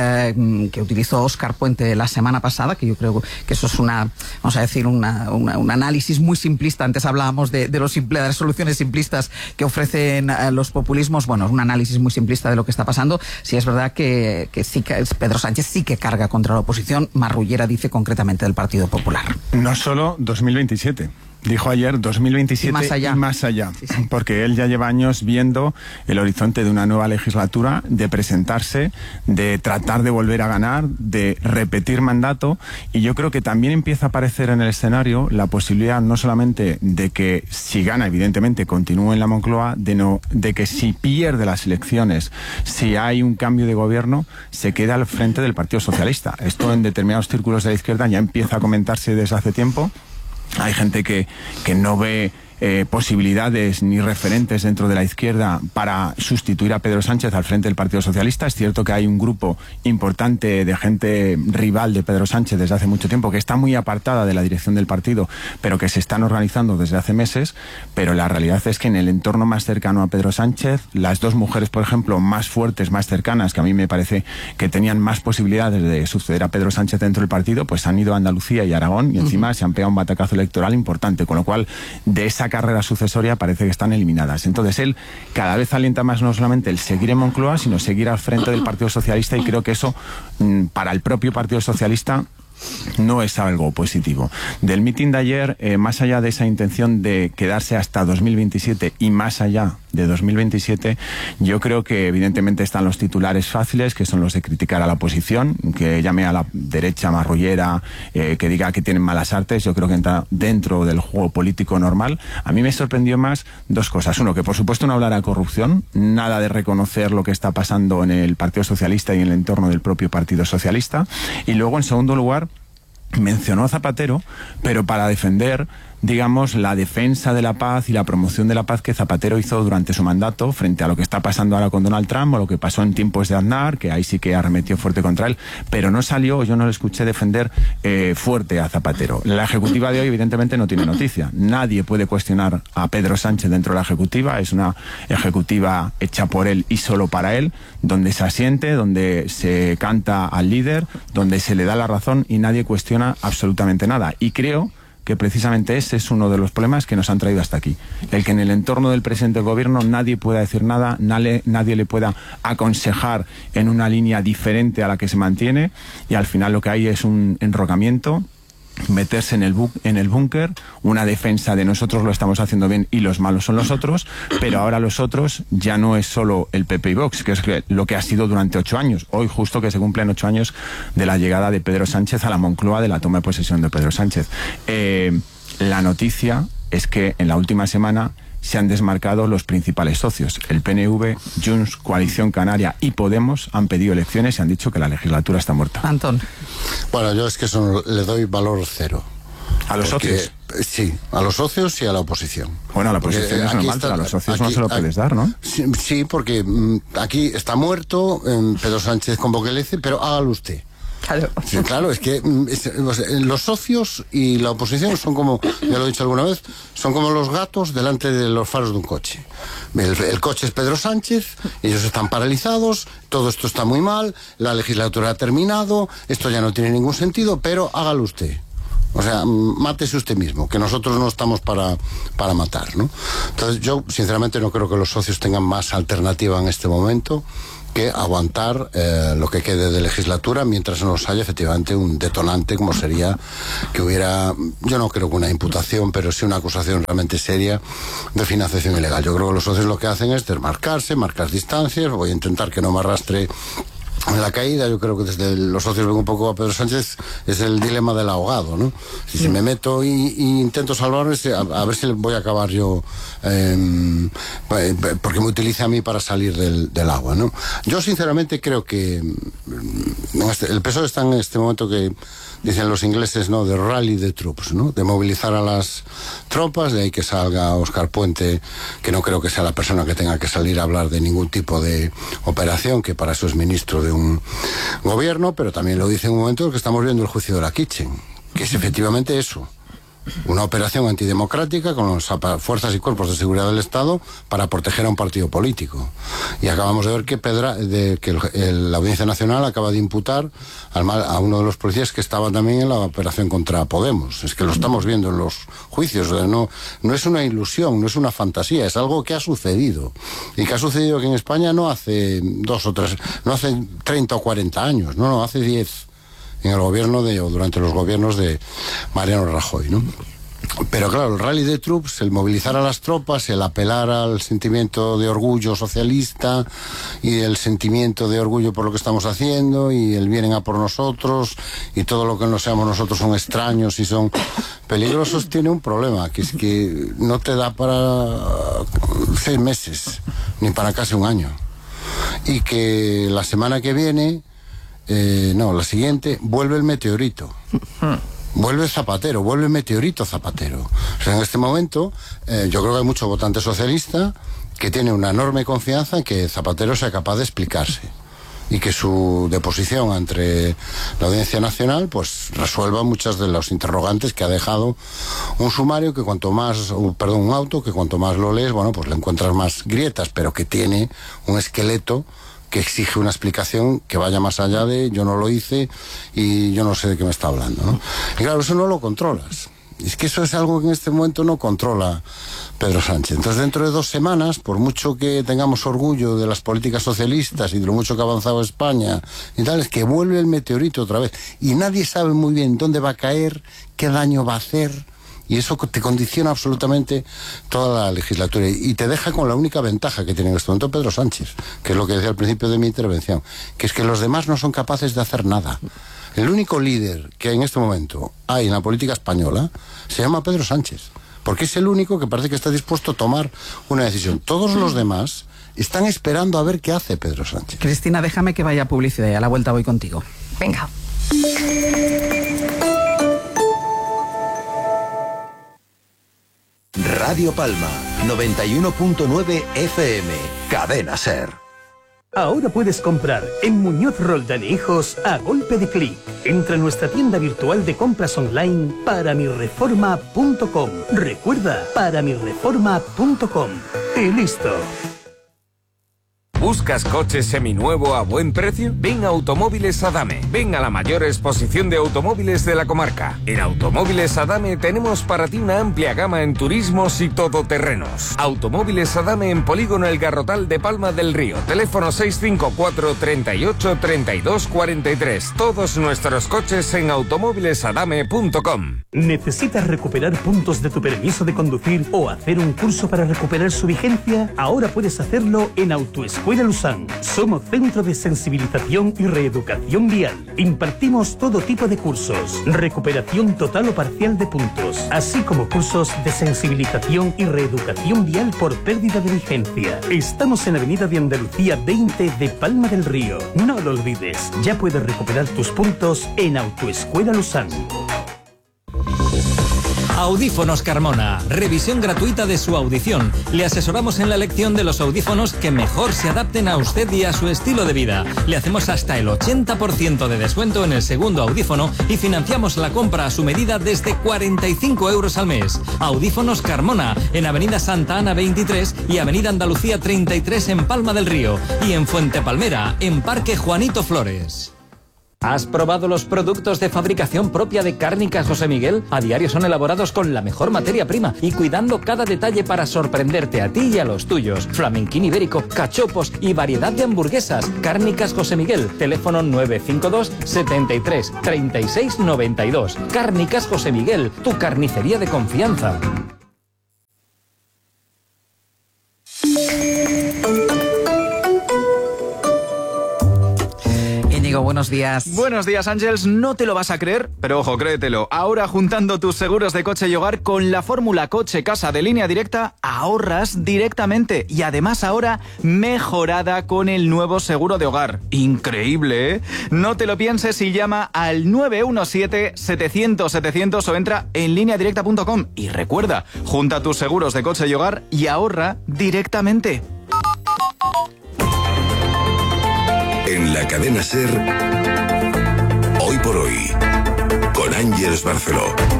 que utilizó Óscar Puente la semana pasada, que yo creo que eso es vamos a decir, un análisis muy simplista. Antes hablábamos de las soluciones simplistas que ofrecen los populismos. Bueno, es un análisis muy simplista de lo que está pasando. Sí es verdad que sí que Pedro Sánchez sí que carga contra la oposición. Marrullera dice concretamente del Partido Popular. No solo 2027. Dijo ayer 2027 y más allá, sí. Porque él ya lleva años viendo el horizonte de una nueva legislatura, de presentarse, de tratar de volver a ganar, de repetir mandato, y yo creo que también empieza a aparecer en el escenario la posibilidad no solamente de que si gana, evidentemente, continúe en la Moncloa, de que si pierde las elecciones, si hay un cambio de gobierno, se quede al frente del Partido Socialista. Esto en determinados círculos de la izquierda ya empieza a comentarse desde hace tiempo. Hay gente que no ve posibilidades ni referentes dentro de la izquierda para sustituir a Pedro Sánchez al frente del Partido Socialista. Es cierto que hay un grupo importante de gente rival de Pedro Sánchez desde hace mucho tiempo, que está muy apartada de la dirección del partido, pero que se están organizando desde hace meses. Pero la realidad es que en el entorno más cercano a Pedro Sánchez, las dos mujeres, por ejemplo, más fuertes, más cercanas, que a mí me parece que tenían más posibilidades de suceder a Pedro Sánchez dentro del partido, pues han ido a Andalucía y Aragón, y encima se han pegado un batacazo electoral importante, con lo cual de esa carrera sucesoria parece que están eliminadas. Entonces él cada vez alienta más no solamente el seguir en Moncloa, sino seguir al frente del Partido Socialista, y creo que eso para el propio Partido Socialista no es algo positivo. Del mitin de ayer, más allá de esa intención de quedarse hasta 2027 y más allá de 2027, yo creo que evidentemente están los titulares fáciles, que son los de criticar a la oposición, que llame a la derecha marrullera, que diga que tienen malas artes. Yo creo que entra dentro del juego político normal. A mí me sorprendió más dos cosas. Uno, que por supuesto no hablará de corrupción, nada de reconocer lo que está pasando en el Partido Socialista y en el entorno del propio Partido Socialista. Y luego, en segundo lugar, mencionó a Zapatero, pero para defender, digamos, la defensa de la paz y la promoción de la paz que Zapatero hizo durante su mandato frente a lo que está pasando ahora con Donald Trump o lo que pasó en tiempos de Aznar, que ahí sí que arremetió fuerte contra él, pero no salió, yo no le escuché defender fuerte a Zapatero. La ejecutiva de hoy evidentemente no tiene noticia. Nadie puede cuestionar a Pedro Sánchez dentro de la ejecutiva. Es una ejecutiva hecha por él y solo para él, donde se asiente, donde se canta al líder, donde se le da la razón y nadie cuestiona absolutamente nada. Y creo que precisamente ese es uno de los problemas que nos han traído hasta aquí. El que en el entorno del presidente del gobierno nadie pueda decir nada, nadie le pueda aconsejar en una línea diferente a la que se mantiene, y al final lo que hay es un enrocamiento, meterse en el búnker, una defensa de nosotros lo estamos haciendo bien y los malos son los otros, pero ahora los otros ya no es solo el PP y Vox, que es lo que ha sido durante 8 años. Hoy justo que se cumplen 8 años de la llegada de Pedro Sánchez a la Moncloa, de la toma de posesión de Pedro Sánchez. La noticia es que en la última semana se han desmarcado los principales socios. El PNV, Junts, Coalición Canaria y Podemos han pedido elecciones y han dicho que la legislatura está muerta. Antón. Bueno, yo es que eso le doy valor cero. ¿A los socios? Sí, a los socios y a la oposición. Bueno, a la oposición es normal, a los socios no se lo puedes dar, ¿no? Sí, porque aquí está muerto Pedro Sánchez con Bockelece, pero hágalo usted. Claro. Sí, claro, es que los socios y la oposición son como, ya lo he dicho alguna vez, son como los gatos delante de los faros de un coche. El coche es Pedro Sánchez, ellos están paralizados, todo esto está muy mal, la legislatura ha terminado, esto ya no tiene ningún sentido, pero hágalo usted. O sea, mátese usted mismo, que nosotros no estamos para matar, ¿no? Entonces yo, sinceramente, no creo que los socios tengan más alternativa en este momento que aguantar lo que quede de legislatura mientras no nos haya efectivamente un detonante, como sería que hubiera, yo no creo que una imputación, pero sí una acusación realmente seria de financiación ilegal. Yo creo que los socios lo que hacen es desmarcarse, marcar distancias. Voy a intentar que no me arrastre en la caída. Yo creo que desde los socios ven un poco a Pedro Sánchez, es el dilema del ahogado, ¿no? Si me meto y intento salvarme, a ver si voy a acabar yo, porque me utiliza a mí para salir del agua, ¿no? Yo sinceramente creo que el PSOE está en este momento que dicen los ingleses, ¿no?, de rally the troops, ¿no?, de movilizar a las tropas. De ahí que salga Óscar Puente, que no creo que sea la persona que tenga que salir a hablar de ningún tipo de operación, que para eso es ministro de un gobierno, pero también lo dice en un momento en el que estamos viendo el juicio de la Kitchen, que es efectivamente eso, una operación antidemocrática con las fuerzas y cuerpos de seguridad del Estado para proteger a un partido político. Y acabamos de ver que la Audiencia Nacional acaba de imputar a uno de los policías que estaba también en la operación contra Podemos. Es que lo estamos viendo en los juicios. No es una ilusión, no es una fantasía, es algo que ha sucedido. Y que ha sucedido aquí en España no hace 2 o 3, no hace 30 o 40 años, no, hace 10. En el gobierno o durante los gobiernos de Mariano Rajoy, ¿no? Pero claro, el rally de troops, el movilizar a las tropas, el apelar al sentimiento de orgullo socialista y el sentimiento de orgullo por lo que estamos haciendo y el vienen a por nosotros y todo lo que no seamos nosotros son extraños y son peligrosos, tiene un problema, que es que no te da para 6 meses, ni para casi un año. Y que la semana que viene... la siguiente, vuelve el meteorito. Vuelve Zapatero, vuelve el meteorito Zapatero. O sea, en este momento, yo creo que hay mucho votante socialista que tiene una enorme confianza en que Zapatero sea capaz de explicarse y que su deposición ante la Audiencia Nacional pues resuelva muchas de los interrogantes que ha dejado un sumario que un auto que cuanto más lo lees, bueno, pues le encuentras más grietas, pero que tiene un esqueleto que exige una explicación que vaya más allá de yo no lo hice y yo no sé de qué me está hablando, ¿no? Y claro, eso no lo controlas. Es que eso es algo que en este momento no controla Pedro Sánchez. Entonces, dentro de 2 semanas, por mucho que tengamos orgullo de las políticas socialistas y de lo mucho que ha avanzado España y tal, es que vuelve el meteorito otra vez. Y nadie sabe muy bien dónde va a caer, qué daño va a hacer. Y eso te condiciona absolutamente toda la legislatura y te deja con la única ventaja que tiene en este momento Pedro Sánchez, que es lo que decía al principio de mi intervención, que es que los demás no son capaces de hacer nada. El único líder que en este momento hay en la política española se llama Pedro Sánchez, porque es el único que parece que está dispuesto a tomar una decisión. Todos los demás están esperando a ver qué hace Pedro Sánchez. Cristina, déjame que vaya a publicidad y a la vuelta voy contigo. Venga. Radio Palma, 91.9 FM, Cadena SER. Ahora puedes comprar en Muñoz Roldán e Hijos a golpe de clic. Entra a nuestra tienda virtual de compras online paramireforma.com. Recuerda, paramireforma.com. Y listo. ¿Buscas coches seminuevo a buen precio? Ven a Automóviles Adame. Ven a la mayor exposición de automóviles de la comarca. En Automóviles Adame tenemos para ti una amplia gama en turismos y todoterrenos. Automóviles Adame en Polígono El Garrotal de Palma del Río. Teléfono 654 38 32 43. Todos nuestros coches en automóvilesadame.com. ¿Necesitas recuperar puntos de tu permiso de conducir o hacer un curso para recuperar su vigencia? Ahora puedes hacerlo en Autoescuela Lusán. Somos centro de sensibilización y reeducación vial. Impartimos todo tipo de cursos, recuperación total o parcial de puntos, así como cursos de sensibilización y reeducación vial por pérdida de vigencia. Estamos en Avenida de Andalucía 20 de Palma del Río. No lo olvides, ya puedes recuperar tus puntos en Autoescuela Lusán. Audífonos Carmona. Revisión gratuita de su audición. Le asesoramos en la elección de los audífonos que mejor se adapten a usted y a su estilo de vida. Le hacemos hasta el 80% de descuento en el segundo audífono y financiamos la compra a su medida desde 45 euros al mes. Audífonos Carmona, en Avenida Santa Ana 23 y Avenida Andalucía 33 en Palma del Río. Y en Fuente Palmera, en Parque Juanito Flores. ¿Has probado los productos de fabricación propia de Cárnicas José Miguel? A diario son elaborados con la mejor materia prima y cuidando cada detalle para sorprenderte a ti y a los tuyos. Flamenquín ibérico, cachopos y variedad de hamburguesas. Cárnicas José Miguel, teléfono 952 73 36 92. Cárnicas José Miguel, tu carnicería de confianza. Buenos días. Buenos días, Ángels. No te lo vas a creer, pero ojo, créetelo. Ahora, juntando tus seguros de coche y hogar con la fórmula coche-casa de Línea Directa, ahorras directamente. Y además ahora mejorada con el nuevo seguro de hogar. Increíble, ¿eh? No te lo pienses y llama al 917-700-700 o entra en lineadirecta.com. Y recuerda, junta tus seguros de coche y hogar y ahorra directamente. En la cadena SER, Hoy por Hoy, con Ángeles Barceló.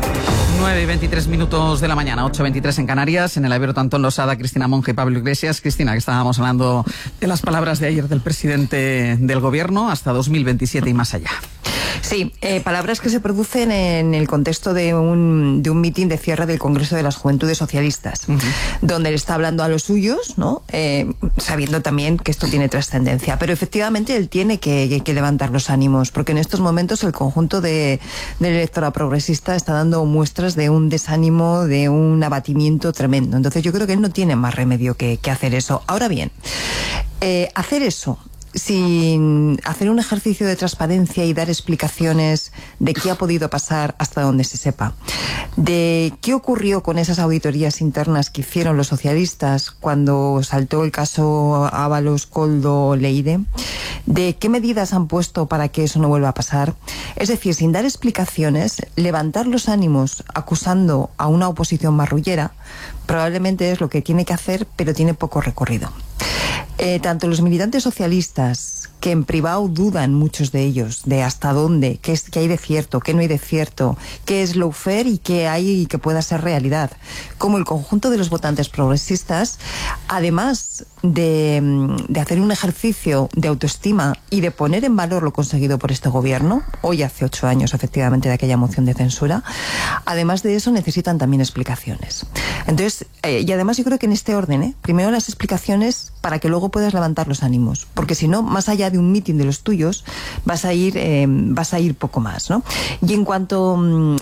9:23 de la mañana, 8:23 en Canarias, en el Abierto Antón Losada, Cristina Monge y Pablo Iglesias. Cristina, que estábamos hablando de las palabras de ayer del presidente del Gobierno hasta 2027 y más allá. Sí, palabras que se producen en el contexto de un mitin de cierre del Congreso de las Juventudes Socialistas, donde él está hablando a los suyos, ¿no? Sabiendo también que esto tiene trascendencia. Pero efectivamente él tiene que levantar los ánimos, porque en estos momentos el conjunto del electorado progresista está dando muestras de un desánimo, de un abatimiento tremendo. Entonces yo creo que él no tiene más remedio que hacer eso. Ahora bien, hacer eso sin hacer un ejercicio de transparencia y dar explicaciones de qué ha podido pasar hasta donde se sepa, de qué ocurrió con esas auditorías internas que hicieron los socialistas cuando saltó el caso Ábalos, Koldo, Leire, de qué medidas han puesto para que eso no vuelva a pasar. Es decir, sin dar explicaciones, levantar los ánimos acusando a una oposición marrullera probablemente es lo que tiene que hacer, pero tiene poco recorrido. Tanto los militantes socialistas, que en privado dudan muchos de ellos, de hasta dónde, qué hay de cierto, qué no hay de cierto, qué es lawfare y qué hay y que pueda ser realidad, como el conjunto de los votantes progresistas, además de hacer un ejercicio de autoestima y de poner en valor lo conseguido por este gobierno, hoy hace 8 años efectivamente de aquella moción de censura, además de eso necesitan también explicaciones. Entonces, y además yo creo que en este orden, primero las explicaciones para que luego puedas levantar los ánimos, porque si no, más allá de un mitin de los tuyos, vas a ir poco más, ¿no? Y en cuanto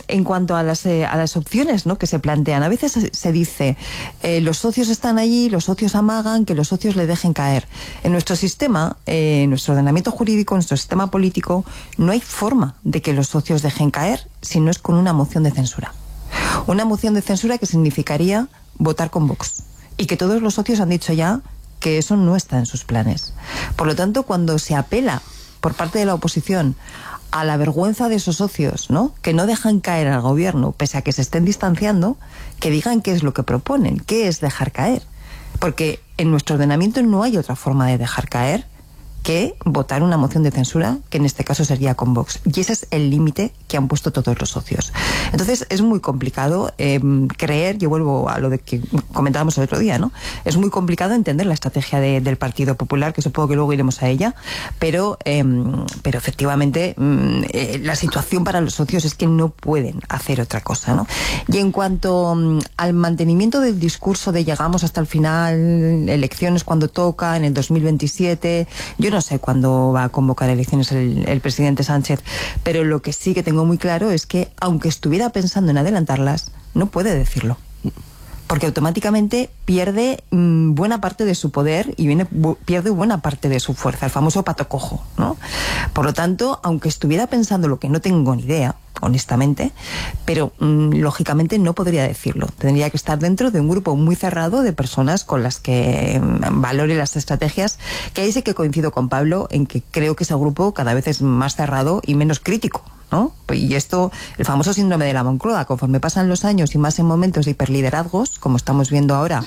a las opciones, ¿no?, que se plantean, a veces se dice los socios están allí, los socios amagan, que los socios le dejen caer. En nuestro sistema, en nuestro ordenamiento jurídico, en nuestro sistema político, no hay forma de que los socios dejen caer si no es con una moción de censura. Una moción de censura que significaría votar con Vox. Y que todos los socios han dicho ya que eso no está en sus planes. Por lo tanto, cuando se apela por parte de la oposición a la vergüenza de esos socios, ¿no?, que no dejan caer al gobierno, pese a que se estén distanciando, que digan qué es lo que proponen, qué es dejar caer. Porque en nuestro ordenamiento no hay otra forma de dejar caer que votar una moción de censura, que en este caso sería con Vox. Y ese es el límite que han puesto todos los socios. Entonces, es muy complicado creer, yo vuelvo a lo de que comentábamos el otro día, ¿no? Es muy complicado entender la estrategia del Partido Popular, que supongo que luego iremos a ella, pero efectivamente la situación para los socios es que no pueden hacer otra cosa, ¿no? Y en cuanto al mantenimiento del discurso de llegamos hasta el final, elecciones cuando toca, en el 2027, yo no sé cuándo va a convocar elecciones el presidente Sánchez, pero lo que sí que tengo muy claro es que, aunque estuviera pensando en adelantarlas, no puede decirlo. Porque automáticamente pierde buena parte de su poder y pierde buena parte de su fuerza, el famoso pato cojo, ¿no? Por lo tanto, aunque estuviera pensando lo que no tengo ni idea, honestamente, pero lógicamente no podría decirlo. Tendría que estar dentro de un grupo muy cerrado de personas con las que valore las estrategias, que ahí sí que coincido con Pablo en que creo que ese grupo cada vez es más cerrado y menos crítico ¿no? Y esto, el famoso síndrome de la Moncloa, conforme pasan los años y más en momentos de hiperliderazgos, como estamos viendo ahora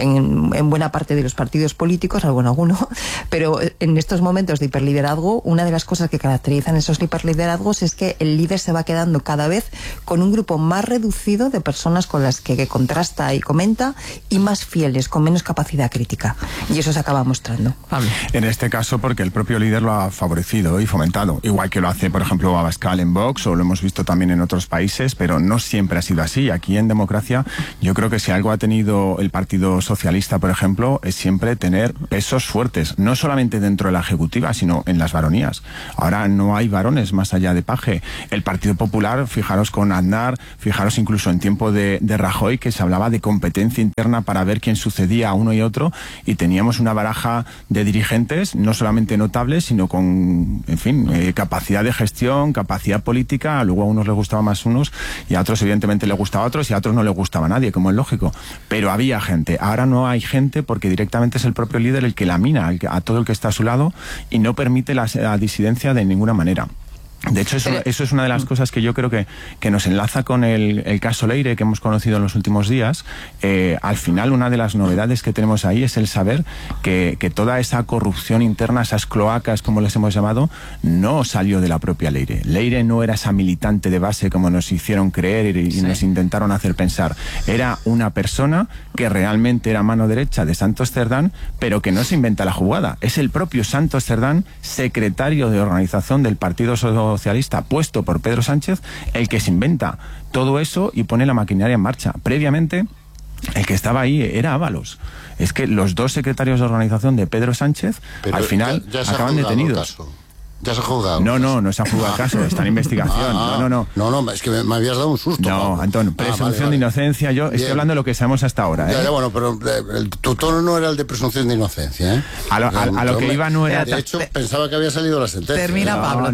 en buena parte de los partidos políticos, algo en alguno, pero en estos momentos de hiperliderazgo, una de las cosas que caracterizan esos hiperliderazgos es que el líder se va quedando cada vez con un grupo más reducido de personas con las que contrasta y comenta, y más fieles, con menos capacidad crítica. Y eso se acaba mostrando. Pablo. En este caso, porque el propio líder lo ha favorecido y fomentado, igual que lo hace, por ejemplo, Abascal en Vox, o lo hemos visto también en otros países, pero no siempre ha sido así. Aquí en democracia, yo creo que si algo ha tenido el Partido Socialista, por ejemplo, es siempre tener pesos fuertes, no solamente dentro de la ejecutiva, sino en las baronías. Ahora no hay varones más allá de Paje. El Partido Popular, fijaros con Aznar, fijaros incluso en tiempo de Rajoy, que se hablaba de competencia interna para ver quién sucedía a uno y otro, y teníamos una baraja de dirigentes, no solamente notables, sino con, en fin, capacidad de gestión, capacidad política. Luego a unos les gustaba más unos, y a otros evidentemente les gustaba a otros, y a otros no les gustaba a nadie, como es lógico. Pero había gente. Ahora no hay gente porque directamente es el propio líder el que lamina a todo el que está a su lado y no permite la disidencia de ninguna manera. De hecho, eso es una de las cosas que yo creo que nos enlaza con el caso Leire que hemos conocido en los últimos días. Al final, una de las novedades que tenemos ahí es el saber que toda esa corrupción interna, esas cloacas, como les hemos llamado, no salió de la propia Leire. Leire no era esa militante de base como nos hicieron creer y nos intentaron hacer pensar. Era una persona que realmente era mano derecha de Santos Cerdán, pero que no se inventa la jugada. Es el propio Santos Cerdán, secretario de organización del Partido Socialista, puesto por Pedro Sánchez, el que se inventa todo eso y pone la maquinaria en marcha. Previamente, el que estaba ahí era Ábalos. Es que los dos secretarios de organización de Pedro Sánchez, pero al final, ya acaban detenidos. ¿Ya se ha juzgado? No se ha juzgado el caso, está en investigación. No, es que me habías dado un susto. No, Antón, presunción de inocencia, yo estoy hablando de lo que sabemos hasta ahora. Ya, bueno, pero tu tono no era el de presunción de inocencia, ¿eh? A lo que iba no era... De hecho, pensaba que había salido la sentencia. Termina Pablo.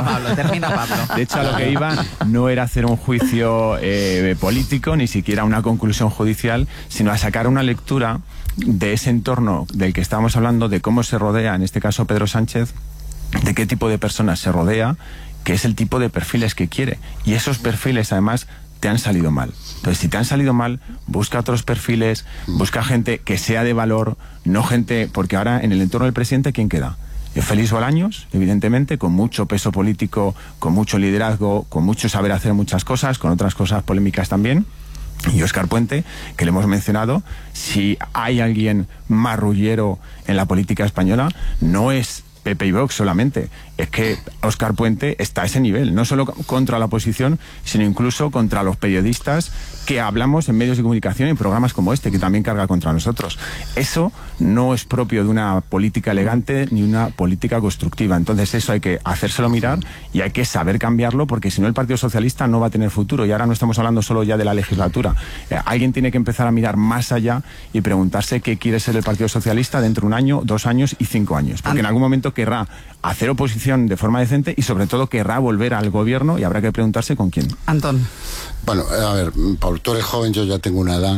De hecho, a lo que iba no era hacer un juicio político, ni siquiera una conclusión judicial, sino a sacar una lectura de ese entorno del que estábamos hablando, de cómo se rodea, en este caso, Pedro Sánchez, de qué tipo de personas se rodea, qué es el tipo de perfiles que quiere. Y esos perfiles, además, te han salido mal. Entonces, si te han salido mal, busca otros perfiles, busca gente que sea de valor, no gente... Porque ahora, en el entorno del presidente, ¿quién queda? Félix Bolaños, evidentemente, con mucho peso político, con mucho liderazgo, con mucho saber hacer muchas cosas, con otras cosas polémicas también. Y Óscar Puente, que le hemos mencionado. Si hay alguien marrullero en la política española, no es PP y Vox solamente, es que Óscar Puente está a ese nivel, no solo contra la oposición, sino incluso contra los periodistas que hablamos en medios de comunicación y en programas como este, que también carga contra nosotros. Eso no es propio de una política elegante ni una política constructiva. Entonces eso hay que hacérselo mirar y hay que saber cambiarlo, porque si no el Partido Socialista no va a tener futuro. Y ahora no estamos hablando solo ya de la legislatura. Alguien tiene que empezar a mirar más allá y preguntarse qué quiere ser el Partido Socialista dentro de 1 año, 2 años y 5 años. Porque en algún momento querrá hacer oposición de forma decente y sobre todo querrá volver al gobierno, y habrá que preguntarse con quién. Antón. Bueno, a ver, Pablo, tú eres joven, yo ya tengo una edad.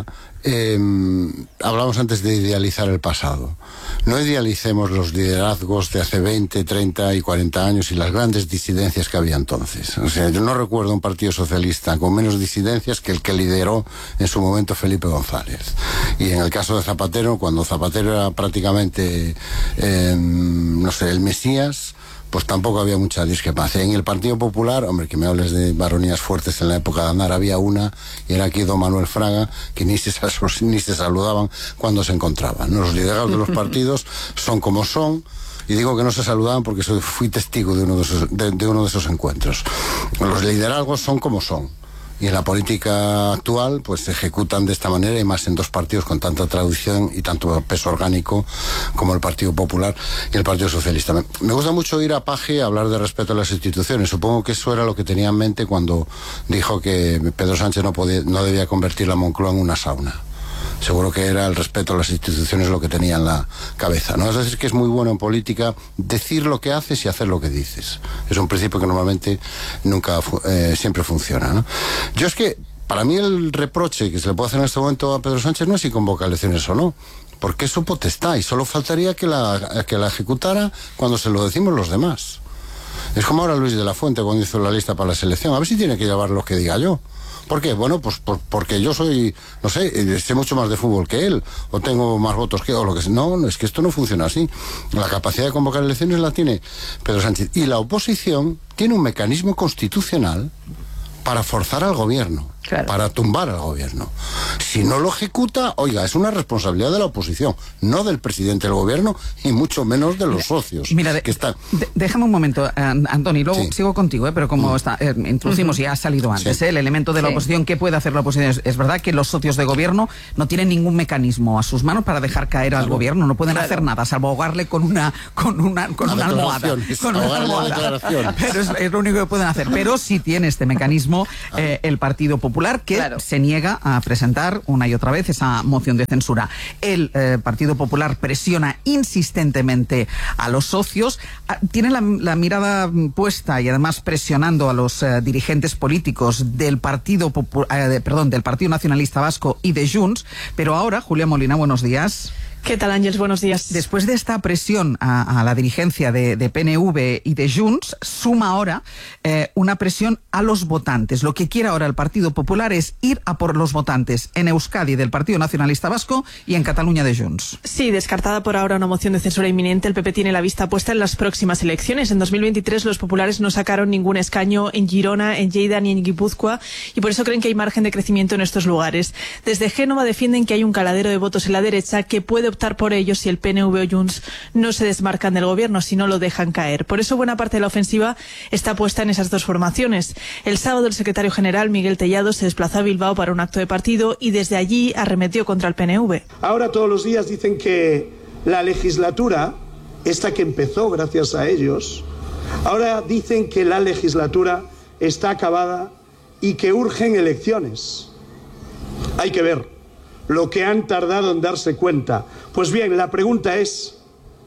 Hablamos antes de idealizar el pasado. No idealicemos los liderazgos de hace 20, 30 y 40 años y las grandes disidencias que había entonces. O sea, yo no recuerdo un partido socialista con menos disidencias que el que lideró en su momento Felipe González. Y en el caso de Zapatero, cuando Zapatero era prácticamente, el Mesías, pues tampoco había mucha discrepancia. En el Partido Popular, hombre, que me hables de baronías fuertes en la época de Aznar, había una, y era aquí don Manuel Fraga, que ni se saludaban cuando se encontraban, ¿no? Los liderazgos de los partidos son como son, y digo que no se saludaban porque fui testigo de uno de esos encuentros. Los liderazgos son como son. Y en la política actual, pues se ejecutan de esta manera, y más en dos partidos con tanta tradición y tanto peso orgánico como el Partido Popular y el Partido Socialista. Me gusta mucho ir a Paje a hablar de respeto a las instituciones. Supongo que eso era lo que tenía en mente cuando dijo que Pedro Sánchez no debía convertir la Moncloa en una sauna. Seguro que era el respeto a las instituciones lo que tenía en la cabeza, ¿no? Es decir, que es muy bueno en política decir lo que haces y hacer lo que dices. Es un principio que normalmente siempre funciona, ¿no? Yo es que, para mí, el reproche que se le puede hacer en este momento a Pedro Sánchez no es si convoca elecciones o no, porque es su potestad y solo faltaría que la ejecutara cuando se lo decimos los demás. Es como ahora Luis de la Fuente cuando hizo la lista para la selección. A ver si tiene que llevar los que diga yo. ¿Por qué? Bueno, pues porque yo soy, no sé, sé mucho más de fútbol que él, o tengo más votos que él, o lo que sea. No, es que esto no funciona así. La capacidad de convocar elecciones la tiene Pedro Sánchez. Y la oposición tiene un mecanismo constitucional para forzar al gobierno, claro, para tumbar al gobierno. Si no lo ejecuta, oiga, es una responsabilidad de la oposición, no del presidente del gobierno y mucho menos de los socios. Mira, que están... déjame un momento, Antoni, luego sigo contigo, pero como introducimos y ha salido antes, el elemento de la oposición, ¿qué puede hacer la oposición? Es verdad que los socios de gobierno no tienen ningún mecanismo a sus manos para dejar caer al gobierno, no pueden hacer nada, salvo ahogarle con una almohada. Con una almohada. Pero es lo único que pueden hacer. Pero sí tiene este mecanismo el Partido Popular, que se niega a presentar una y otra vez esa moción de censura. El Partido Popular presiona insistentemente a los socios, tiene la mirada puesta y además presionando a los dirigentes políticos del Partido Nacionalista Vasco y de Junts, pero ahora, Julia Molina, buenos días. ¿Qué tal, Ángeles? Buenos días. Después de esta presión a la dirigencia de PNV y de Junts, suma ahora una presión a los votantes. Lo que quiere ahora el Partido Popular es ir a por los votantes en Euskadi del Partido Nacionalista Vasco y en Cataluña de Junts. Sí, descartada por ahora una moción de censura inminente, el PP tiene la vista puesta en las próximas elecciones. En 2023 los populares no sacaron ningún escaño en Girona, en Lleida ni en Guipúzcoa y por eso creen que hay margen de crecimiento en estos lugares. Desde Génova defienden que hay un caladero de votos en la derecha que puede optar por ellos si el PNV o Junts no se desmarcan del gobierno, si no lo dejan caer. Por eso buena parte de la ofensiva está puesta en esas dos formaciones. El sábado el secretario general Miguel Tellado se desplazó a Bilbao para un acto de partido y desde allí arremetió contra el PNV. Ahora todos los días dicen que la legislatura, esta que empezó gracias a ellos, ahora dicen que la legislatura está acabada y que urgen elecciones. Hay que ver lo que han tardado en darse cuenta. Pues bien, la pregunta es,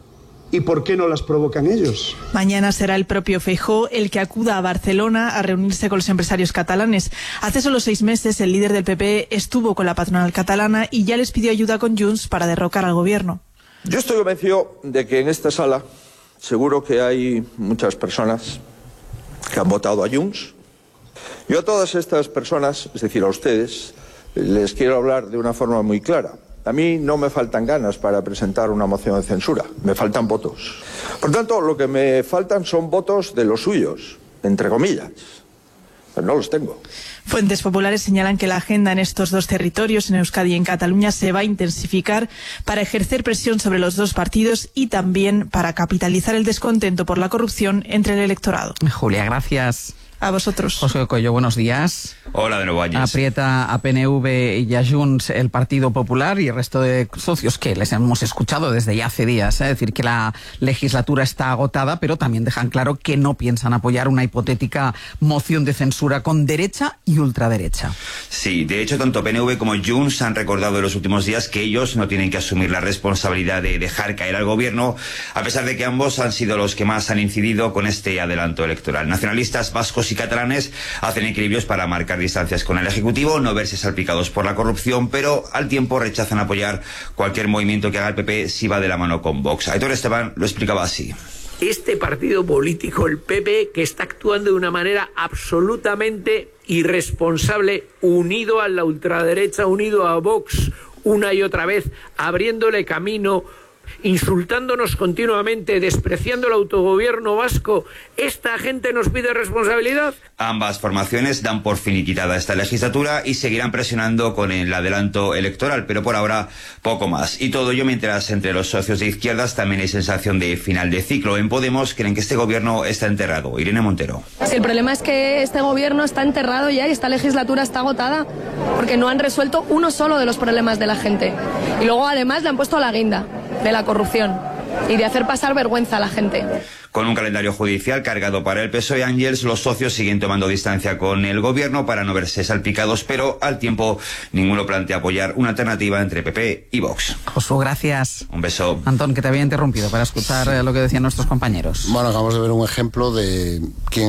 ¿y por qué no las provocan ellos? Mañana será el propio Feijóo el que acuda a Barcelona a reunirse con los empresarios catalanes. Hace solo 6 meses el líder del PP estuvo con la patronal catalana y ya les pidió ayuda con Junts para derrocar al gobierno. Yo estoy convencido de que en esta sala seguro que hay muchas personas que han votado a Junts. Yo a todas estas personas, es decir, a ustedes, les quiero hablar de una forma muy clara. A mí no me faltan ganas para presentar una moción de censura, me faltan votos. Por tanto, lo que me faltan son votos de los suyos, entre comillas, pero no los tengo. Fuentes populares señalan que la agenda en estos dos territorios, en Euskadi y en Cataluña, se va a intensificar para ejercer presión sobre los dos partidos y también para capitalizar el descontento por la corrupción entre el electorado. Julia, gracias. A vosotros. José Coello, buenos días. Hola de nuevo, Ángel. Aprieta a PNV y a Junts el Partido Popular y el resto de socios que les hemos escuchado desde ya hace días. Es decir, que la legislatura está agotada, pero también dejan claro que no piensan apoyar una hipotética moción de censura con derecha y ultraderecha. Sí, de hecho, tanto PNV como Junts han recordado en los últimos días que ellos no tienen que asumir la responsabilidad de dejar caer al gobierno, a pesar de que ambos han sido los que más han incidido con este adelanto electoral. Nacionalistas vascos y catalanes hacen equilibrios para marcar distancias con el Ejecutivo, no verse salpicados por la corrupción, pero al tiempo rechazan apoyar cualquier movimiento que haga el PP si va de la mano con Vox. Aitor Esteban lo explicaba así. Este partido político, el PP, que está actuando de una manera absolutamente irresponsable, unido a la ultraderecha, unido a Vox, una y otra vez, abriéndole camino, insultándonos continuamente, despreciando el autogobierno vasco. ¿Esta gente nos pide responsabilidad? Ambas formaciones dan por finiquitada esta legislatura y seguirán presionando con el adelanto electoral, pero por ahora poco más. Y todo ello mientras entre los socios de izquierdas también hay sensación de final de ciclo. En Podemos creen que este gobierno está enterrado. Irene Montero. El problema es que este gobierno está enterrado ya y esta legislatura está agotada porque no han resuelto uno solo de los problemas de la gente. Y luego además le han puesto la guinda de la corrupción y de hacer pasar vergüenza a la gente. Con un calendario judicial cargado para el PSOE, Ángels, los socios siguen tomando distancia con el gobierno para no verse salpicados, pero al tiempo ninguno plantea apoyar una alternativa entre PP y Vox. Josué, gracias. Un beso. Antón, que te había interrumpido para escuchar lo que decían nuestros compañeros. Bueno, acabamos de ver un ejemplo de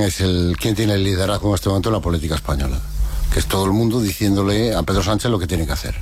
quién tiene el liderazgo en este momento en la política española, que es todo el mundo diciéndole a Pedro Sánchez lo que tiene que hacer.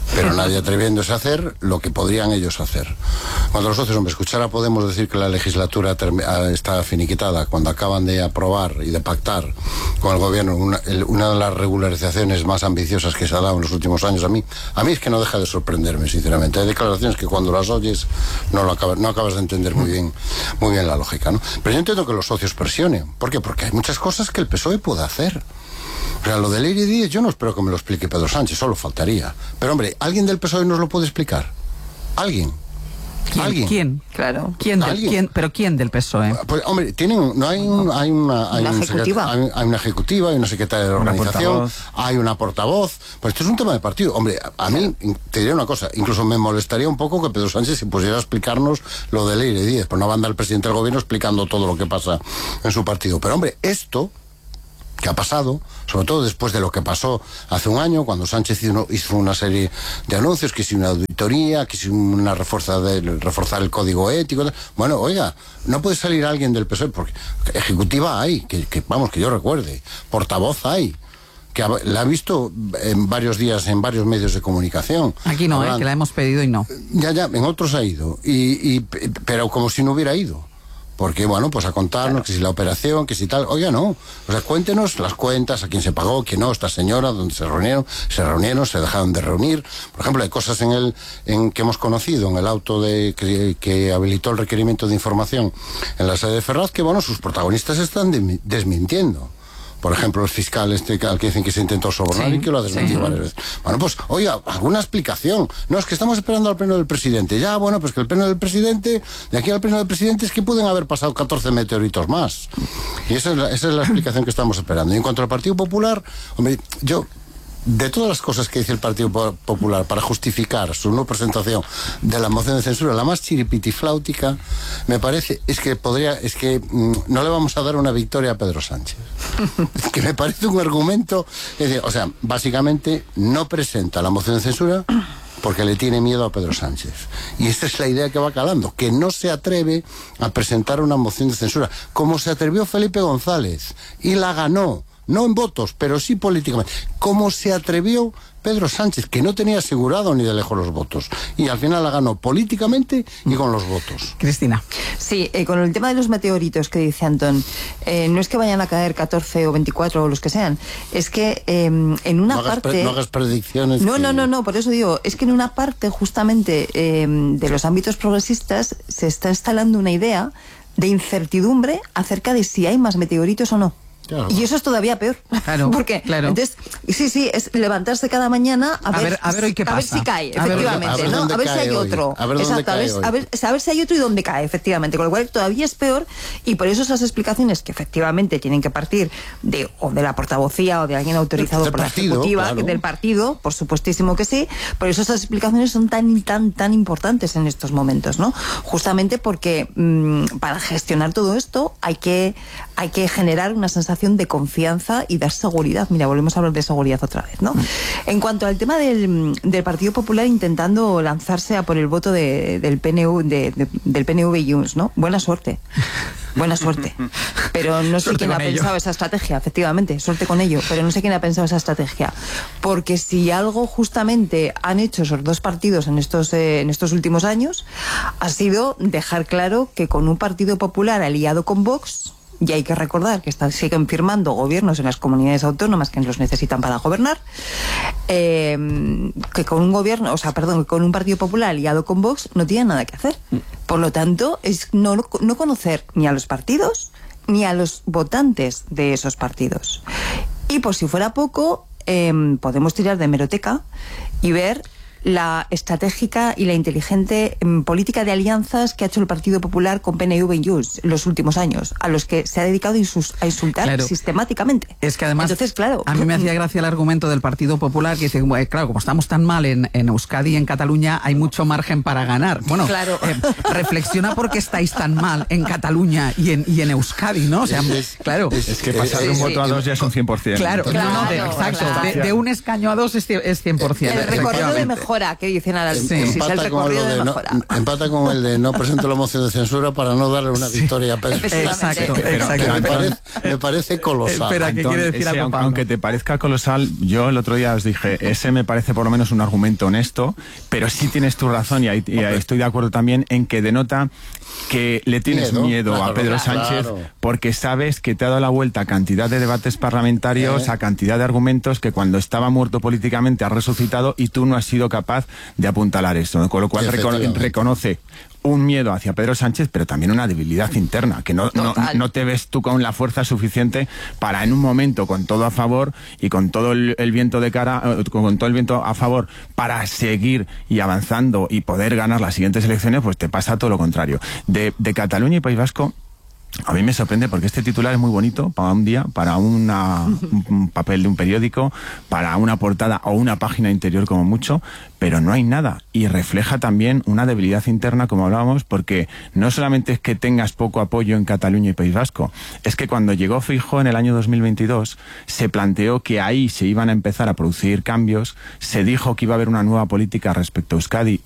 pero nadie atreviéndose a hacer lo que podrían ellos hacer. Cuando los socios, escuchar a Podemos decir que la legislatura está finiquitada, cuando acaban de aprobar y de pactar con el gobierno una de las regularizaciones más ambiciosas que se ha dado en los últimos años, a mí es que no deja de sorprenderme, sinceramente. Hay declaraciones que cuando las oyes no acabas de entender muy bien la lógica, ¿no? Pero yo entiendo que los socios presionen. ¿Por qué? Porque hay muchas cosas que el PSOE puede hacer. O sea, lo de Leire Díez yo no espero que me lo explique Pedro Sánchez, solo faltaría. Pero hombre, ¿alguien del PSOE nos lo puede explicar? ¿Alguien? ¿Quién? Claro. ¿Pero quién del PSOE? Pues hombre, hay una ejecutiva, hay una secretaria de organización, hay una portavoz. Pues esto es un tema de partido. Hombre, a mí te diré una cosa, incluso me molestaría un poco que Pedro Sánchez se pusiera a explicarnos lo de Leire Díez, pues no va a andar el presidente del gobierno explicando todo lo que pasa en su partido. Pero hombre, esto que ha pasado, sobre todo después de lo que pasó hace un año, cuando Sánchez hizo una serie de anuncios, que si una auditoría, que si una reforzar el código ético. Bueno, oiga, no puede salir alguien del PSOE, porque ejecutiva hay, que yo recuerde, portavoz hay, que la ha visto en varios días en varios medios de comunicación. Aquí no, que la hemos pedido y no. Ya, en otros ha ido, pero como si no hubiera ido. Porque, bueno, pues a contarnos que si la operación, que si tal, oiga, no. O sea, cuéntenos las cuentas, a quién se pagó, quién no, esta señora, dónde se reunieron, se dejaron de reunir. Por ejemplo, hay cosas en que hemos conocido, en el auto que habilitó el requerimiento de información en la sede de Ferraz, que, bueno, sus protagonistas están desmintiendo. Por ejemplo, el fiscal al que dicen que se intentó sobornar y que lo ha desmentido varias veces. Bueno, pues, oiga, alguna explicación. No, es que estamos esperando al pleno del presidente. Ya, bueno, pues que el pleno del presidente, de aquí al pleno del presidente, es que pueden haber pasado 14 meteoritos más. Y esa es la explicación que estamos esperando. Y en cuanto al Partido Popular, hombre, de todas las cosas que dice el Partido Popular para justificar su no presentación de la moción de censura, la más chiripitifláutica, me parece, es que no le vamos a dar una victoria a Pedro Sánchez. Es que me parece un argumento, o sea, básicamente no presenta la moción de censura porque le tiene miedo a Pedro Sánchez. Y esta es la idea que va calando, que no se atreve a presentar una moción de censura, como se atrevió Felipe González, y la ganó. No en votos, pero sí políticamente. ¿Cómo se atrevió Pedro Sánchez, que no tenía asegurado ni de lejos los votos? Y al final la ganó políticamente y con los votos. Cristina. Sí, con el tema de los meteoritos que dice Antón, no es que vayan a caer 14 o 24 o los que sean, es que en una parte... No hagas predicciones. No, por eso digo, es que en una parte justamente de los ámbitos progresistas se está instalando una idea de incertidumbre acerca de si hay más meteoritos o no. Claro. Y eso es todavía peor. Claro. Porque, claro. Entonces, sí, es levantarse cada mañana a ver hoy qué pasa. A ver si cae, efectivamente, ¿no? A ver si hay otro. Exacto, a ver si hay otro y dónde cae, efectivamente. Con lo cual todavía es peor, y por eso esas explicaciones que efectivamente tienen que partir de la portavocía o de alguien autorizado por la ejecutiva, claro, del partido, por supuestísimo que sí. Por eso esas explicaciones son tan importantes en estos momentos, ¿no? Justamente porque para gestionar todo esto hay que generar una sensación de confianza y dar seguridad. Mira, volvemos a hablar de seguridad otra vez, ¿no? En cuanto al tema del Partido Popular intentando lanzarse a por el voto del PNV, del PNV y Junts, ¿no? Buena suerte. Pero no sé quién ha pensado esa estrategia, efectivamente, suerte con ello, pero no sé quién ha pensado esa estrategia. Porque si algo justamente han hecho esos dos partidos en estos últimos años, ha sido dejar claro que con un Partido Popular aliado con Vox, y hay que recordar que siguen firmando gobiernos en las comunidades autónomas que los necesitan para gobernar, que con un Partido Popular aliado con Vox no tienen nada que hacer. Por lo tanto, es no conocer ni a los partidos ni a los votantes de esos partidos. Y por si fuera poco, podemos tirar de hemeroteca y ver la estratégica y la inteligente política de alianzas que ha hecho el Partido Popular con PNV y Junts en los últimos años, a los que se ha dedicado a insultar sistemáticamente. Es que además, entonces, claro, a mí me hacía gracia el argumento del Partido Popular, que dice, claro, como estamos tan mal en Euskadi y en Cataluña, hay mucho margen para ganar. Bueno, claro. Reflexiona por qué estáis tan mal en Cataluña y en Euskadi, ¿no? O sea, claro. Es que pasar de un voto a dos ya es un 100%. Exacto. De un escaño a dos es 100%. El recorrido de mejora mejora, que dicen ahora. Sí. El recorrido de mejora. Empata con el de no presento la moción de censura para no darle una victoria a Pedro Sánchez. Exacto. Me parece colosal. Espera, ¿qué quiere decir algo? Aunque te parezca colosal, yo el otro día os dije, ese me parece por lo menos un argumento honesto, pero sí tienes tu razón y estoy de acuerdo también en que denota que le tienes miedo a Pedro Sánchez porque sabes que te ha dado la vuelta a cantidad de debates parlamentarios, a cantidad de argumentos que cuando estaba muerto políticamente ha resucitado y tú no has sido capaz de apuntalar eso, con lo cual reconoce un miedo hacia Pedro Sánchez, pero también una debilidad interna, que no te ves tú con la fuerza suficiente para en un momento con todo a favor y con todo el viento de cara, con todo el viento a favor para seguir y avanzando y poder ganar las siguientes elecciones, pues te pasa todo lo contrario. De Cataluña y País Vasco, a mí me sorprende porque este titular es muy bonito para un día, para un papel de un periódico, para una portada o una página interior como mucho, pero no hay nada. Y refleja también una debilidad interna, como hablábamos, porque no solamente es que tengas poco apoyo en Cataluña y País Vasco, es que cuando llegó Feijóo en el año 2022, se planteó que ahí se iban a empezar a producir cambios, se dijo que iba a haber una nueva política respecto a Euskadi